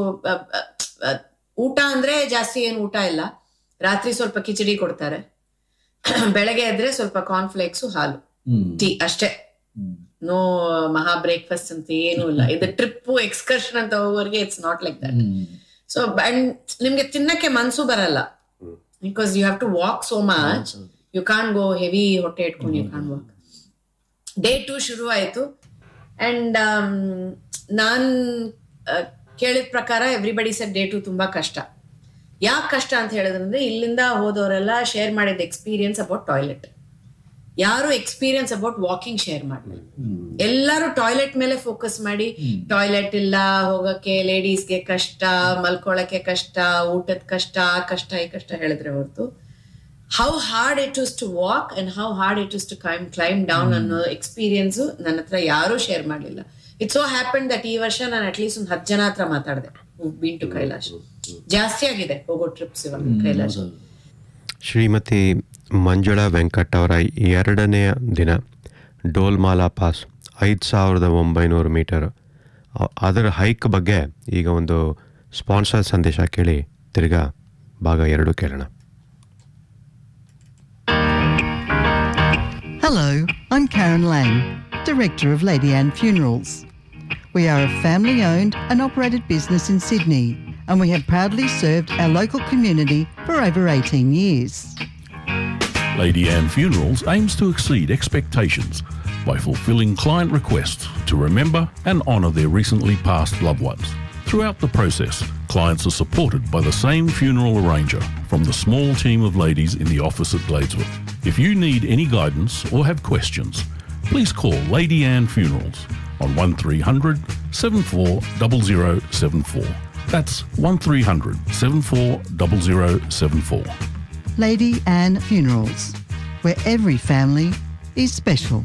ಊಟ ಅಂದ್ರೆ ಜಾಸ್ತಿ ಏನು ಊಟ ಇಲ್ಲ. ರಾತ್ರಿ ಸ್ವಲ್ಪ ಕಿಚಡಿ ಕೊಡ್ತಾರೆ, ಬೆಳಗ್ಗೆ ಎದ್ರೆ ಸ್ವಲ್ಪ ಕಾರ್ನ್ಫ್ಲೇಕ್ಸ್, ಹಾಲು, ಟೀ ಅಷ್ಟೇ. ನೋ ಮಹಾ ಬ್ರೇಕ್ಫಾಸ್ಟ್ ಅಂತ ಏನೂ ಇಲ್ಲ. ಇದು ಟ್ರಿಪ್ ಎಕ್ಸ್ಕರ್ಷನ್ ಅಂತ ಹೋಗೋರಿಗೆ it's not like that. So and ನಿಮ್ಗೆ ತಿನ್ನಕ್ಕೆ ಮನ್ಸು ಬರಲ್ಲ, because you have to walk so much. You corn go heavy ಹೊಟ್ಟೆ ಇಟ್ಕೊಂಡು you corn walk. Day to ಶುರು ಆಯ್ತು ಅಂಡ್ ನಾನ್ ಕೇಳಿದ ಪ್ರಕಾರ ಎವ್ರಿಬಡಿ ಸೆಡ್ ಡೇ ಟು ತುಂಬಾ ಕಷ್ಟ. ಯಾಕೆ ಕಷ್ಟ ಅಂತ ಹೇಳಿದ್ರಂದ್ರೆ ಇಲ್ಲಿಂದ ಹೋದವರೆಲ್ಲ ಶೇರ್ ಮಾಡಿದ ಎಕ್ಸ್ಪೀರಿಯನ್ಸ್ ಅಬೌಟ್ ಟಾಯ್ಲೆಟ್. ಯಾರು ಎಕ್ಸ್ಪೀರಿಯನ್ಸ್ ಅಬೌಟ್ ವಾಕಿಂಗ್ ಶೇರ್ ಮಾಡ್ತಾರೆ. ಎಲ್ಲರೂ ಟಾಯ್ಲೆಟ್ ಮೇಲೆ ಫೋಕಸ್ ಮಾಡಿ ಟಾಯ್ಲೆಟ್ ಇಲ್ಲ, ಹೋಗಕ್ಕೆ ಲೇಡೀಸ್ಗೆ ಕಷ್ಟ, ಮಲ್ಕೊಳಕ್ಕೆ ಕಷ್ಟ, ಊಟದ ಕಷ್ಟ, ಆ ಕಷ್ಟ ಈ ಕಷ್ಟ ಹೇಳಿದ್ರೆ ಹೊರತು how hard it is to walk and how hard it is to climb claim down ಅನ್ನೋ ಎಕ್ಸ್ಪೀರಿಯನ್ಸ್ ನನ್ನ ಹತ್ರ ಯಾರೂ ಶೇರ್ ಮಾಡಲಿಲ್ಲ. ಇಟ್ ಸೋ ಹ್ಯಾಪನ್ ದಟ್ ಈ ವರ್ಷ ನಾನು ಅಟ್ಲೀಸ್ಟ್ ಒಂದು ಹತ್ತು ಜನ ಹತ್ರ ಮಾತಾಡಿದೆ ಬೀನ್ ಟು ಕೈಲಾಶ್. ಜಾಸ್ತಿ ಆಗಿದೆ ಹೋಗೋ ಟ್ರಿಪ್ಸ್ ಇವಾಗ ಕೈಲಾಶ್. ಶ್ರೀಮತಿ ಮಂಜುಳಾ ವೆಂಕಟ್ ಅವರ ಎರಡನೆಯ ದಿನ ಡೋಲ್ಮಾಲಾ ಪಾಸ್ ಐದು ಸಾವಿರದ ಒಂಬೈನೂರು ಮೀಟರ್, ಅದರ ಹೈಕ್ ಬಗ್ಗೆ ಈಗ ಒಂದು ಸ್ಪಾನ್ಸರ್ ಸಂದೇಶ ಕೇಳಿ ತಿರ್ಗಾ ಭಾಗ ಎರಡು ಕೇಳೋಣ. Hello, I'm Karen Lang, Director of Lady Anne Funerals. We are a family-owned and operated business in Sydney, and we have proudly served our local community for over eighteen years. Lady Anne Funerals aims to exceed expectations by fulfilling client requests to remember and honour their recently passed loved ones. Throughout the process, clients are supported by the same funeral arranger from the small team of ladies in the office at Gladeswood. If you need any guidance or have questions, please call Lady Anne Funerals on one three hundred seven four zero zero seven four. That's one three hundred seven four zero zero seven four. Lady Anne Funerals, where every family is special.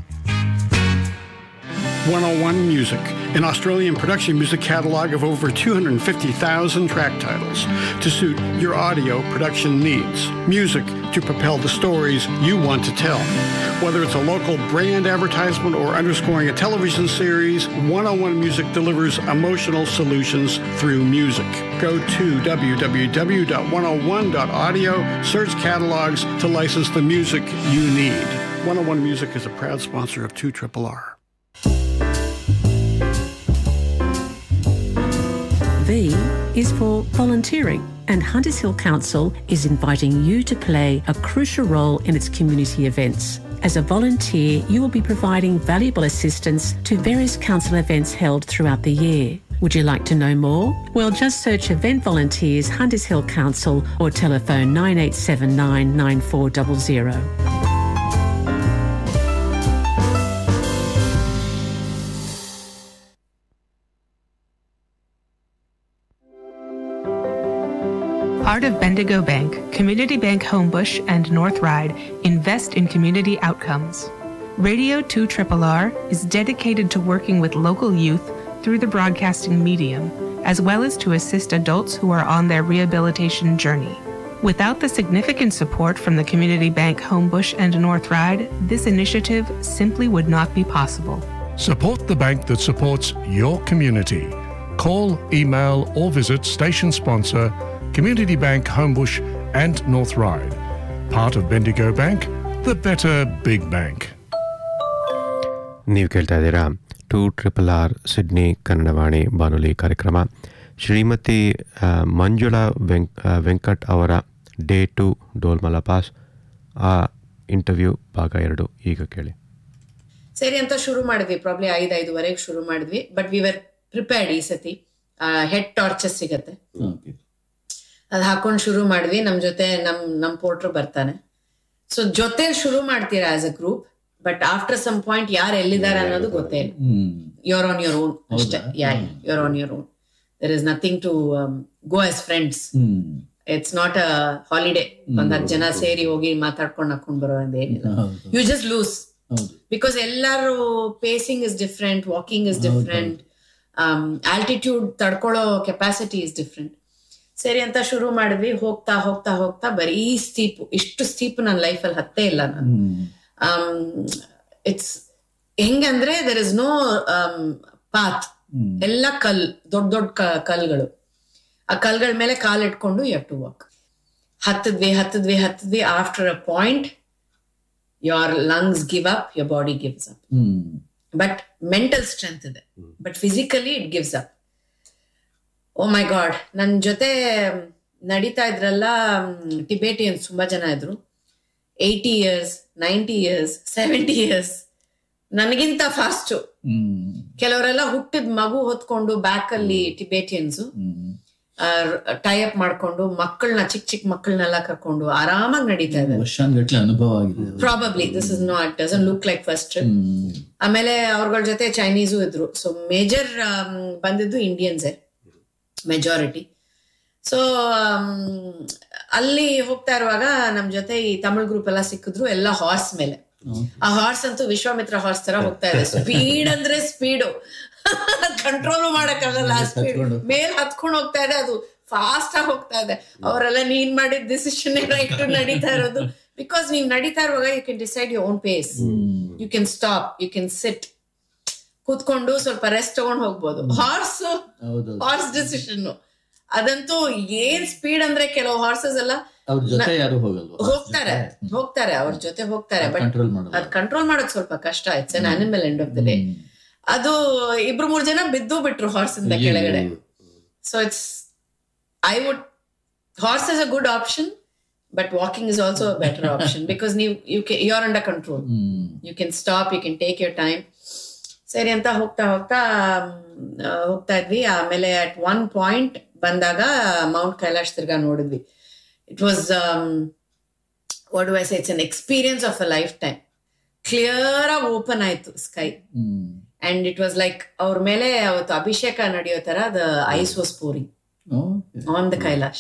one oh one Music, an Australian production music catalogue of over two hundred fifty thousand track titles to suit your audio production needs. Music to propel the stories you want to tell. Whether it's a local brand advertisement or underscoring a television series, one oh one Music delivers emotional solutions through music. Go to w w w dot one oh one dot audio, search catalogs to license the music you need. one oh one Music is a proud sponsor of two R R R. V is for volunteering, and Hunters Hill Council is inviting you to play a crucial role in its community events. As a volunteer, you will be providing valuable assistance to various council events held throughout the year. Would you like to know more? Well, just search Event Volunteers Hunters Hill Council or telephone nine eight seven nine nine four zero zero. Part of Bendigo Bank, Community Bank Homebush and North Ryde invest in community outcomes. Radio two R R R is dedicated to working with local youth through the broadcasting medium, as well as to assist adults who are on their rehabilitation journey. Without the significant support from the Community Bank Homebush and North Ryde, this initiative simply would not be possible. Support the bank that supports your community. Call, email or visit station sponsor Community Bank Homebush and North Ryde. Part of Bendigo Bank, the better big bank. ನೀವು ಕೇಳ್ತಾ ಇದ್ದೀರಾ to triple R Sydney Kannadavani ಬಾನುಲಿ ಕಾರ್ಯಕ್ರಮ. ಶ್ರೀಮತಿ ಮಂಜುಳಾ ವೆಂಕ್ ವೆಂಕಟ್ ಅವರ day to ಡೋಲ್ಮಾಲಾ pass, ಆ interview ಭಾಗ ಎರಡು ಈಗ ಕೇಳಿ. ಸರಿ ಅಂತ ಶುರು ಮಾಡಿದ್ವಿ, ಪ್ರಾಬ್ಲಿ ಐದು ಐದುವರೆಗೆ ಶುರು ಮಾಡಿದ್ವಿ. But we were prepared. ಈ ಸತಿ ಹೆಡ್ ಟಾರ್ಚಸ್ ಸಿಗತ್ತೆ, ಅದ್ ಹಾಕೊಂಡ್ ಶುರು ಮಾಡಿದ್ವಿ. ನಮ್ ಜೊತೆ ನಮ್ ನಮ್ ಪೋರ್ಟ್ರು ಬರ್ತಾನೆ. ಸೊ ಜೊತೆ ಶುರು ಮಾಡ್ತೀರಾ as a group, but after some point ಯಾರು ಎಲ್ಲಿದ್ದಾರೆ ಅನ್ನೋದು ಗೊತ್ತೇ ಇಲ್ಲ. ಯುವರ್ ಆನ್ ಯುವರ್ ಓನ್ ಅಷ್ಟೇ. ಯಾ your on your own. There is nothing to go as friends. It's not a holiday. ಒಂದ್ ಹತ್ತು ಜನ ಸೇರಿ ಹೋಗಿ ಮಾತಾಡ್ಕೊಂಡು ಹಾಕೊಂಡ್ ಬರೋದೇನಿಲ್ಲ. ಯು ಜಸ್ಟ್ ಲೂಸ್ ಬಿಕಾಸ್ ಎಲ್ಲಾರು pacing is different, walking is different, altitude ತಡ್ಕೊಳ್ಳೋ capacity is different. ಸರಿ ಅಂತ ಶುರು ಮಾಡಿದ್ವಿ. ಹೋಗ್ತಾ ಹೋಗ್ತಾ ಹೋಗ್ತಾ ಬರೀ ಸ್ಟೀಪ್, ಇಷ್ಟು ಸ್ಟೀಪ್ ನನ್ನ ಲೈಫಲ್ಲಿ ಹತ್ತೇ ಇಲ್ಲ ನಾನು. ಇಟ್ಸ್ ಹೆಂಗಂದ್ರೆ ದರ್ ಇಸ್ ನೋ ಪಾತ್, ಎಲ್ಲ ಕಲ್, ದೊಡ್ಡ ದೊಡ್ಡ ಕಲ್ಗಳು. ಆ ಕಲ್ಗಳ ಮೇಲೆ ಕಾಲಿಟ್ಕೊಂಡು you have to walk. ಹತ್ತದ್ವಿ ಹತ್ತದ್ವಿ ಹತ್ತದ್ವಿ after a point your lungs give up, your body gives up. But mental strength ಇದೆ, but physically it gives up. O my god. ನನ್ನ ಜೊತೆ ನಡೀತಾ ಇದ್ರಲ್ಲ ಟಿಬೇಟಿಯನ್ಸ್ ತುಂಬಾ ಜನ ಇದ್ರು. Eighty years, ninety years, seventy years, ನನಗಿಂತ fast. ಕೆಲವರೆಲ್ಲ ಹುಟ್ಟಿದ ಮಗು ಹೊತ್ಕೊಂಡು ಬ್ಯಾಕ್ ಅಲ್ಲಿ ಟಿಬೇಟಿಯನ್ಸ್ ಟೈ ಅಪ್ ಮಾಡ್ಕೊಂಡು ಮಕ್ಕಳನ್ನ ಚಿಕ್ಕ ಚಿಕ್ಕ ಮಕ್ಕಳನ್ನೆಲ್ಲ ಕರ್ಕೊಂಡು ಆರಾಮಾಗಿ ನಡೀತಾ ಇದೆ. ವರ್ಷಾನ್ಗಟ್ಲೆ ಅನುಭವ ಆಗಿದೆ. Probably this is not doesn't look like first. ಆಮೇಲೆ ಅವ್ರಗಳ ಜೊತೆ ಚೈನೀಸು ಇದ್ರು. ಸೊ ಮೇಜರ್ ಬಂದಿದ್ದು ಇಂಡಿಯನ್ಸೇ ಮೆಜಾರಿಟಿ. ಸೊ ಅಲ್ಲಿ ಹೋಗ್ತಾ ಇರುವಾಗ ನಮ್ ಜೊತೆ ಈ ತಮಿಳ್ ಗ್ರೂಪ್ ಎಲ್ಲ ಸಿಕ್ಕಿದ್ರು, ಎಲ್ಲ ಹಾರ್ಸ್ ಮೇಲೆ. ಆ ಹಾರ್ಸ್ ಅಂತೂ ವಿಶ್ವಾಮಿತ್ರ ಹಾರ್ಸ್ ತರ ಹೋಗ್ತಾ ಇದೆ. ಸ್ಪೀಡ್ ಅಂದ್ರೆ ಸ್ಪೀಡು, ಕಂಟ್ರೋಲ್ ಮಾಡಕ್ಕಾಗಲ್ಲ. ಆ ಸ್ಪೀಡ್ ಮೇಲ್ ಹತ್ಕೊಂಡು ಹೋಗ್ತಾ ಇದೆ, ಅದು ಫಾಸ್ಟ್ ಆಗಿ ಹೋಗ್ತಾ ಇದೆ. ಅವರೆಲ್ಲ ನೀನ್ ಮಾಡಿದ ಡಿಸಿಷನ್ ರೈಟ್ ನಡೀತಾ ಇರೋದು. ಬಿಕಾಸ್ ನೀವ್ ನಡೀತಾ ಇರುವಾಗ you can decide your own phase, you can stop, you can sit, ಕೂತ್ಕೊಂಡು ಸ್ವಲ್ಪ ರೆಸ್ಟ್ ತಗೊಂಡ್ ಹೋಗ್ಬೋದು. ಹಾರ್ಸ್ ಹಾರ್ಸ್ ಡಿಸಿಷನ್ ಅದಂತೂ ಏನ್ ಸ್ಪೀಡ್ ಅಂದ್ರೆ ಕೆಲವು ಹಾರ್ಸಸ್ ಎಲ್ಲ ಹೋಗ್ತಾರೆ ಹೋಗ್ತಾರೆ ಅವ್ರ ಜೊತೆ ಹೋಗ್ತಾರೆ, ಬಟ್ ಅದ್ ಕಂಟ್ರೋಲ್ ಮಾಡೋದ್ ಸ್ವಲ್ಪ ಕಷ್ಟ. It's an animal end of the day. ಅದು ಇಬ್ರು ಮೂರ್ ಜನ ಬಿದ್ದು ಬಿಟ್ರು ಹಾರ್ಸ್ ಇಂದ ಕೆಳಗಡೆ. So it's I would horse is a good option, but walking is also a better option because ನೀವು you you are under control, you can stop, you can take your time. ಸರಿ ಅಂತ ಹೋಗ್ತಾ ಹೋಗ್ತಾ ಹೋಗ್ತಾ ಇದ್ವಿ. ಆಮೇಲೆ ಅಟ್ ಒನ್ ಪಾಯಿಂಟ್ ಬಂದಾಗ Mount Kailash ತಿರ್ಗಾ ನೋಡಿದ್ವಿ. It was what do I say, it's an experience of a life time. Clear ಆಗಿ ಓಪನ್ ಆಯ್ತು sky, and it was like ಅವ್ರ ಮೇಲೆ ಅವತ್ತು ಅಭಿಷೇಕ ನಡೆಯೋ ತರ the ice was pouring on the Kailash.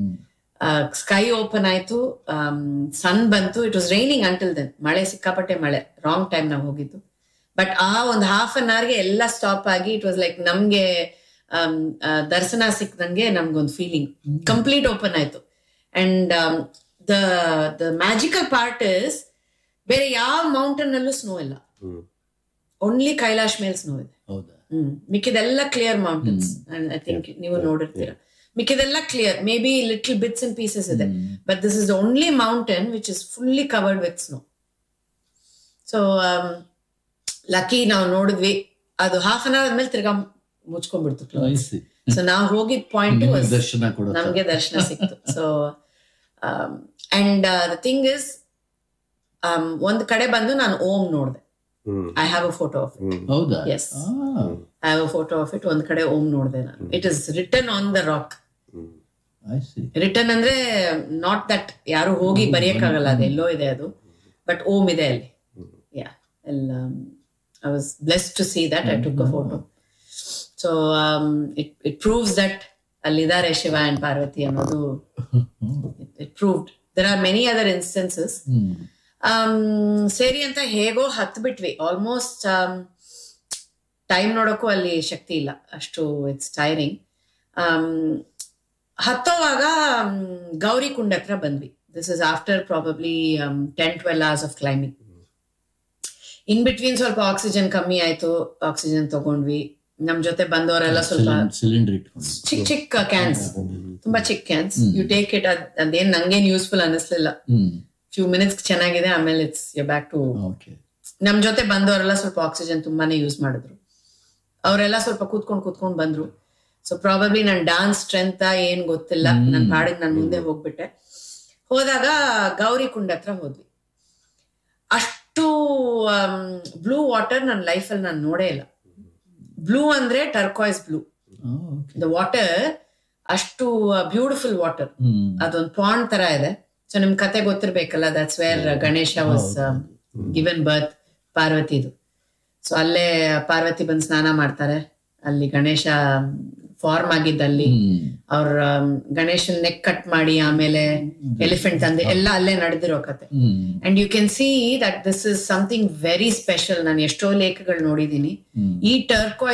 Sky open ಆಯ್ತು, ಸನ್ ಬಂತು. It was raining until then, ಮಳೆ ಸಿಕ್ಕಾಪಟ್ಟೆ ಮಳೆ, ರಾಂಗ್ ಟೈಮ್ ನಾವು ಹೋಗಿದ್ದು. ಬಟ್ ಆ ಒಂದು ಹಾಫ್ ಅನ್ ಅವರ್ಗೆ ಎಲ್ಲ ಸ್ಟಾಪ್ ಆಗಿ ಇಟ್ ವಾಸ್ ಲೈಕ್ ನಮ್ಗೆ ದರ್ಶನ ಸಿಕ್ದಂಗೆ ನಮ್ಗೊಂದು ಫೀಲಿಂಗ್. ಕಂಪ್ಲೀಟ್ ಓಪನ್ ಆಯ್ತು. And the the magical part is ಬೇರೆ ಯಾವ ಮೌಂಟೇನ್ ಅಲ್ಲೂ ಸ್ನೋ ಇಲ್ಲ, ಓನ್ಲಿ ಕೈಲಾಶ್ ಮೇಲೆ ಸ್ನೋ ಇದೆ. ಹ್ಮ್ ಮಿಕ್ಕಿದೆಲ್ಲ ಕ್ಲಿಯರ್ ಮೌಂಟೇನ್ಸ್. ಐ ಥಿಂಕ್ ನೀವು ನೋಡಿರ್ತೀರ, ಮಿಕ್ಕಿದೆಲ್ಲ clear, may be little bits and pieces ಇದೆ, but this is the only mountain which is fully covered with snow. So lucky ನಾವು ನೋಡಿದ್ವಿ. ಅದು ಹಾಫ್ ಅನ್ ಅವರ್ ಆದ್ಮೇಲೆ ತಿರ್ಗಾ ಮುಚ್ಕೊಂಡ್ಬಿಡ್ತು. ಸೊ ನಾವು ಹೋಗಿದ್ ಪಾಯಿಂಟ್ ನಮ್ಗೆ ದರ್ಶನ ಸಿಕ್ತು. So and the thing is, ಒಂದ್ ಕಡೆ ಬಂದು ನಾನು ಓಂ ನೋಡ್ದೆ. I have a photo of it. ಹೌದಾ? S, I have a photo of it. ಒಂದ್ ಕಡೆ ಓಂ ನೋಡ್ದೆ ನಾನು. It is return on the rock. Return ಅಂದ್ರೆ ನಾಟ್ ದಟ್ ಯಾರು ಹೋಗಿ ಬರೆಯಕ್ಕಾಗಲ್ಲ, ಅದು ಎಲ್ಲೋ ಇದೆ ಅದು, ಬಟ್ ಓಂ ಇದೆ ಅಲ್ಲಿ. ಯಾ, ಎಲ್ಲ I was blessed to see that. I took a photo. So um, it it proves that allidare Shiva and Parvati annodu. It, it proved. There are many other instances. Mm. Um, seri anta hego hath bitvi. Almost um, time nodakku alli shakti illa. Ashtu it's tiring. Um, hattovaga um, Gauri Kund hatra bandvi. This is after probably um, ten twelve hours of climbing. In between ಸ್ವಲ್ಪ oxygen ಕಮ್ಮಿ ಆಯ್ತು, oxygen ತಗೊಂಡ್ವಿ. ನಮ್ ಜೊತೆ ಬಂದವರೆಲ್ಲ ಸ್ವಲ್ಪ ಚಿಕ್ಕ ಚಿಕ್ಕ ಕ್ಯಾನ್ಸ್, ತುಂಬಾ ಚಿಕ್ಕ ಕ್ಯಾನ್ಸ್. You take it. ಅದೇನ್ ನಂಗೇನ್ ಯೂಸ್ಫುಲ್ ಅನಿಸ್ಲಿಲ್ಲ. ಫ್ಯೂ ಮಿನಿಟ್ಸ್ ಚೆನ್ನಾಗಿದೆ, ಆಮೇಲೆ ಇಟ್ಸ್ ಯು ಬ್ಯಾಕ್ ಟು. ನಮ್ ಜೊತೆ ಬಂದವರೆಲ್ಲ ಸ್ವಲ್ಪ ಆಕ್ಸಿಜನ್ ತುಂಬಾನೇ ಯೂಸ್ ಮಾಡಿದ್ರು. ಅವರೆಲ್ಲ ಸ್ವಲ್ಪ ಕೂತ್ಕೊಂಡ್ ಕೂತ್ಕೊಂಡ್ ಬಂದ್ರು. ಸೊ ಪ್ರಾಬಬ್ಲಿ ನನ್ ಡಾನ್ಸ್ ಸ್ಟ್ರೆಂತ್ ಏನ್ ಗೊತ್ತಿಲ್ಲ, ನನ್ ಪಾಡಿಗೆ ನನ್ ಮುಂದೆ ಹೋಗ್ಬಿಟ್ಟೆ. ಹೋದಾಗ ಗೌರಿ ಕುಂಡ್ ಹತ್ರ ಹೋದ್ವಿ. ಅಷ್ಟು ಬ್ಲೂ ವಾಟರ್ ನನ್ನ ಲೈಫಲ್ಲಿ ನಾನು ನೋಡೇ ಇಲ್ಲ. ಬ್ಲೂ ಅಂದ್ರೆ ಟರ್ಕಾಯ್ಸ್ ಬ್ಲೂ. ದ ವಾಟರ್ ಅಷ್ಟು ಬ್ಯೂಟಿಫುಲ್ ವಾಟರ್. ಅದೊಂದು ಪಾಂಡ್ ತರ ಇದೆ. ಸೊ ನಿಮ್ ಕತೆ ಗೊತ್ತಿರ್ಬೇಕಲ್ಲ, that's where Ganesha was given birth, ಪಾರ್ವತಿದು. So ಅಲ್ಲೇ ಪಾರ್ವತಿ ಬಂದು ಸ್ನಾನ ಮಾಡ್ತಾರೆ. ಅಲ್ಲಿ ಗಣೇಶ ಫಾರ್ಮ್ ಆಗಿದ್ದಲ್ಲಿ ಅವ್ರ ಗಣೇಶನ್ ನೆಕ್ ಕಟ್ ಮಾಡಿ ಆಮೇಲೆ ಎಲಿಫೆಂಟ್ ತಂದೆ ಎಲ್ಲ ಅಲ್ಲೇ ನಡೆದಿರೋ ಕತೆ. And you can see that this is something very special. ನಾನು ಎಷ್ಟೋ ಲೇಖಗಳು ನೋಡಿದೀನಿ. ಈ ಟರ್ಕಾಯ್ಸ್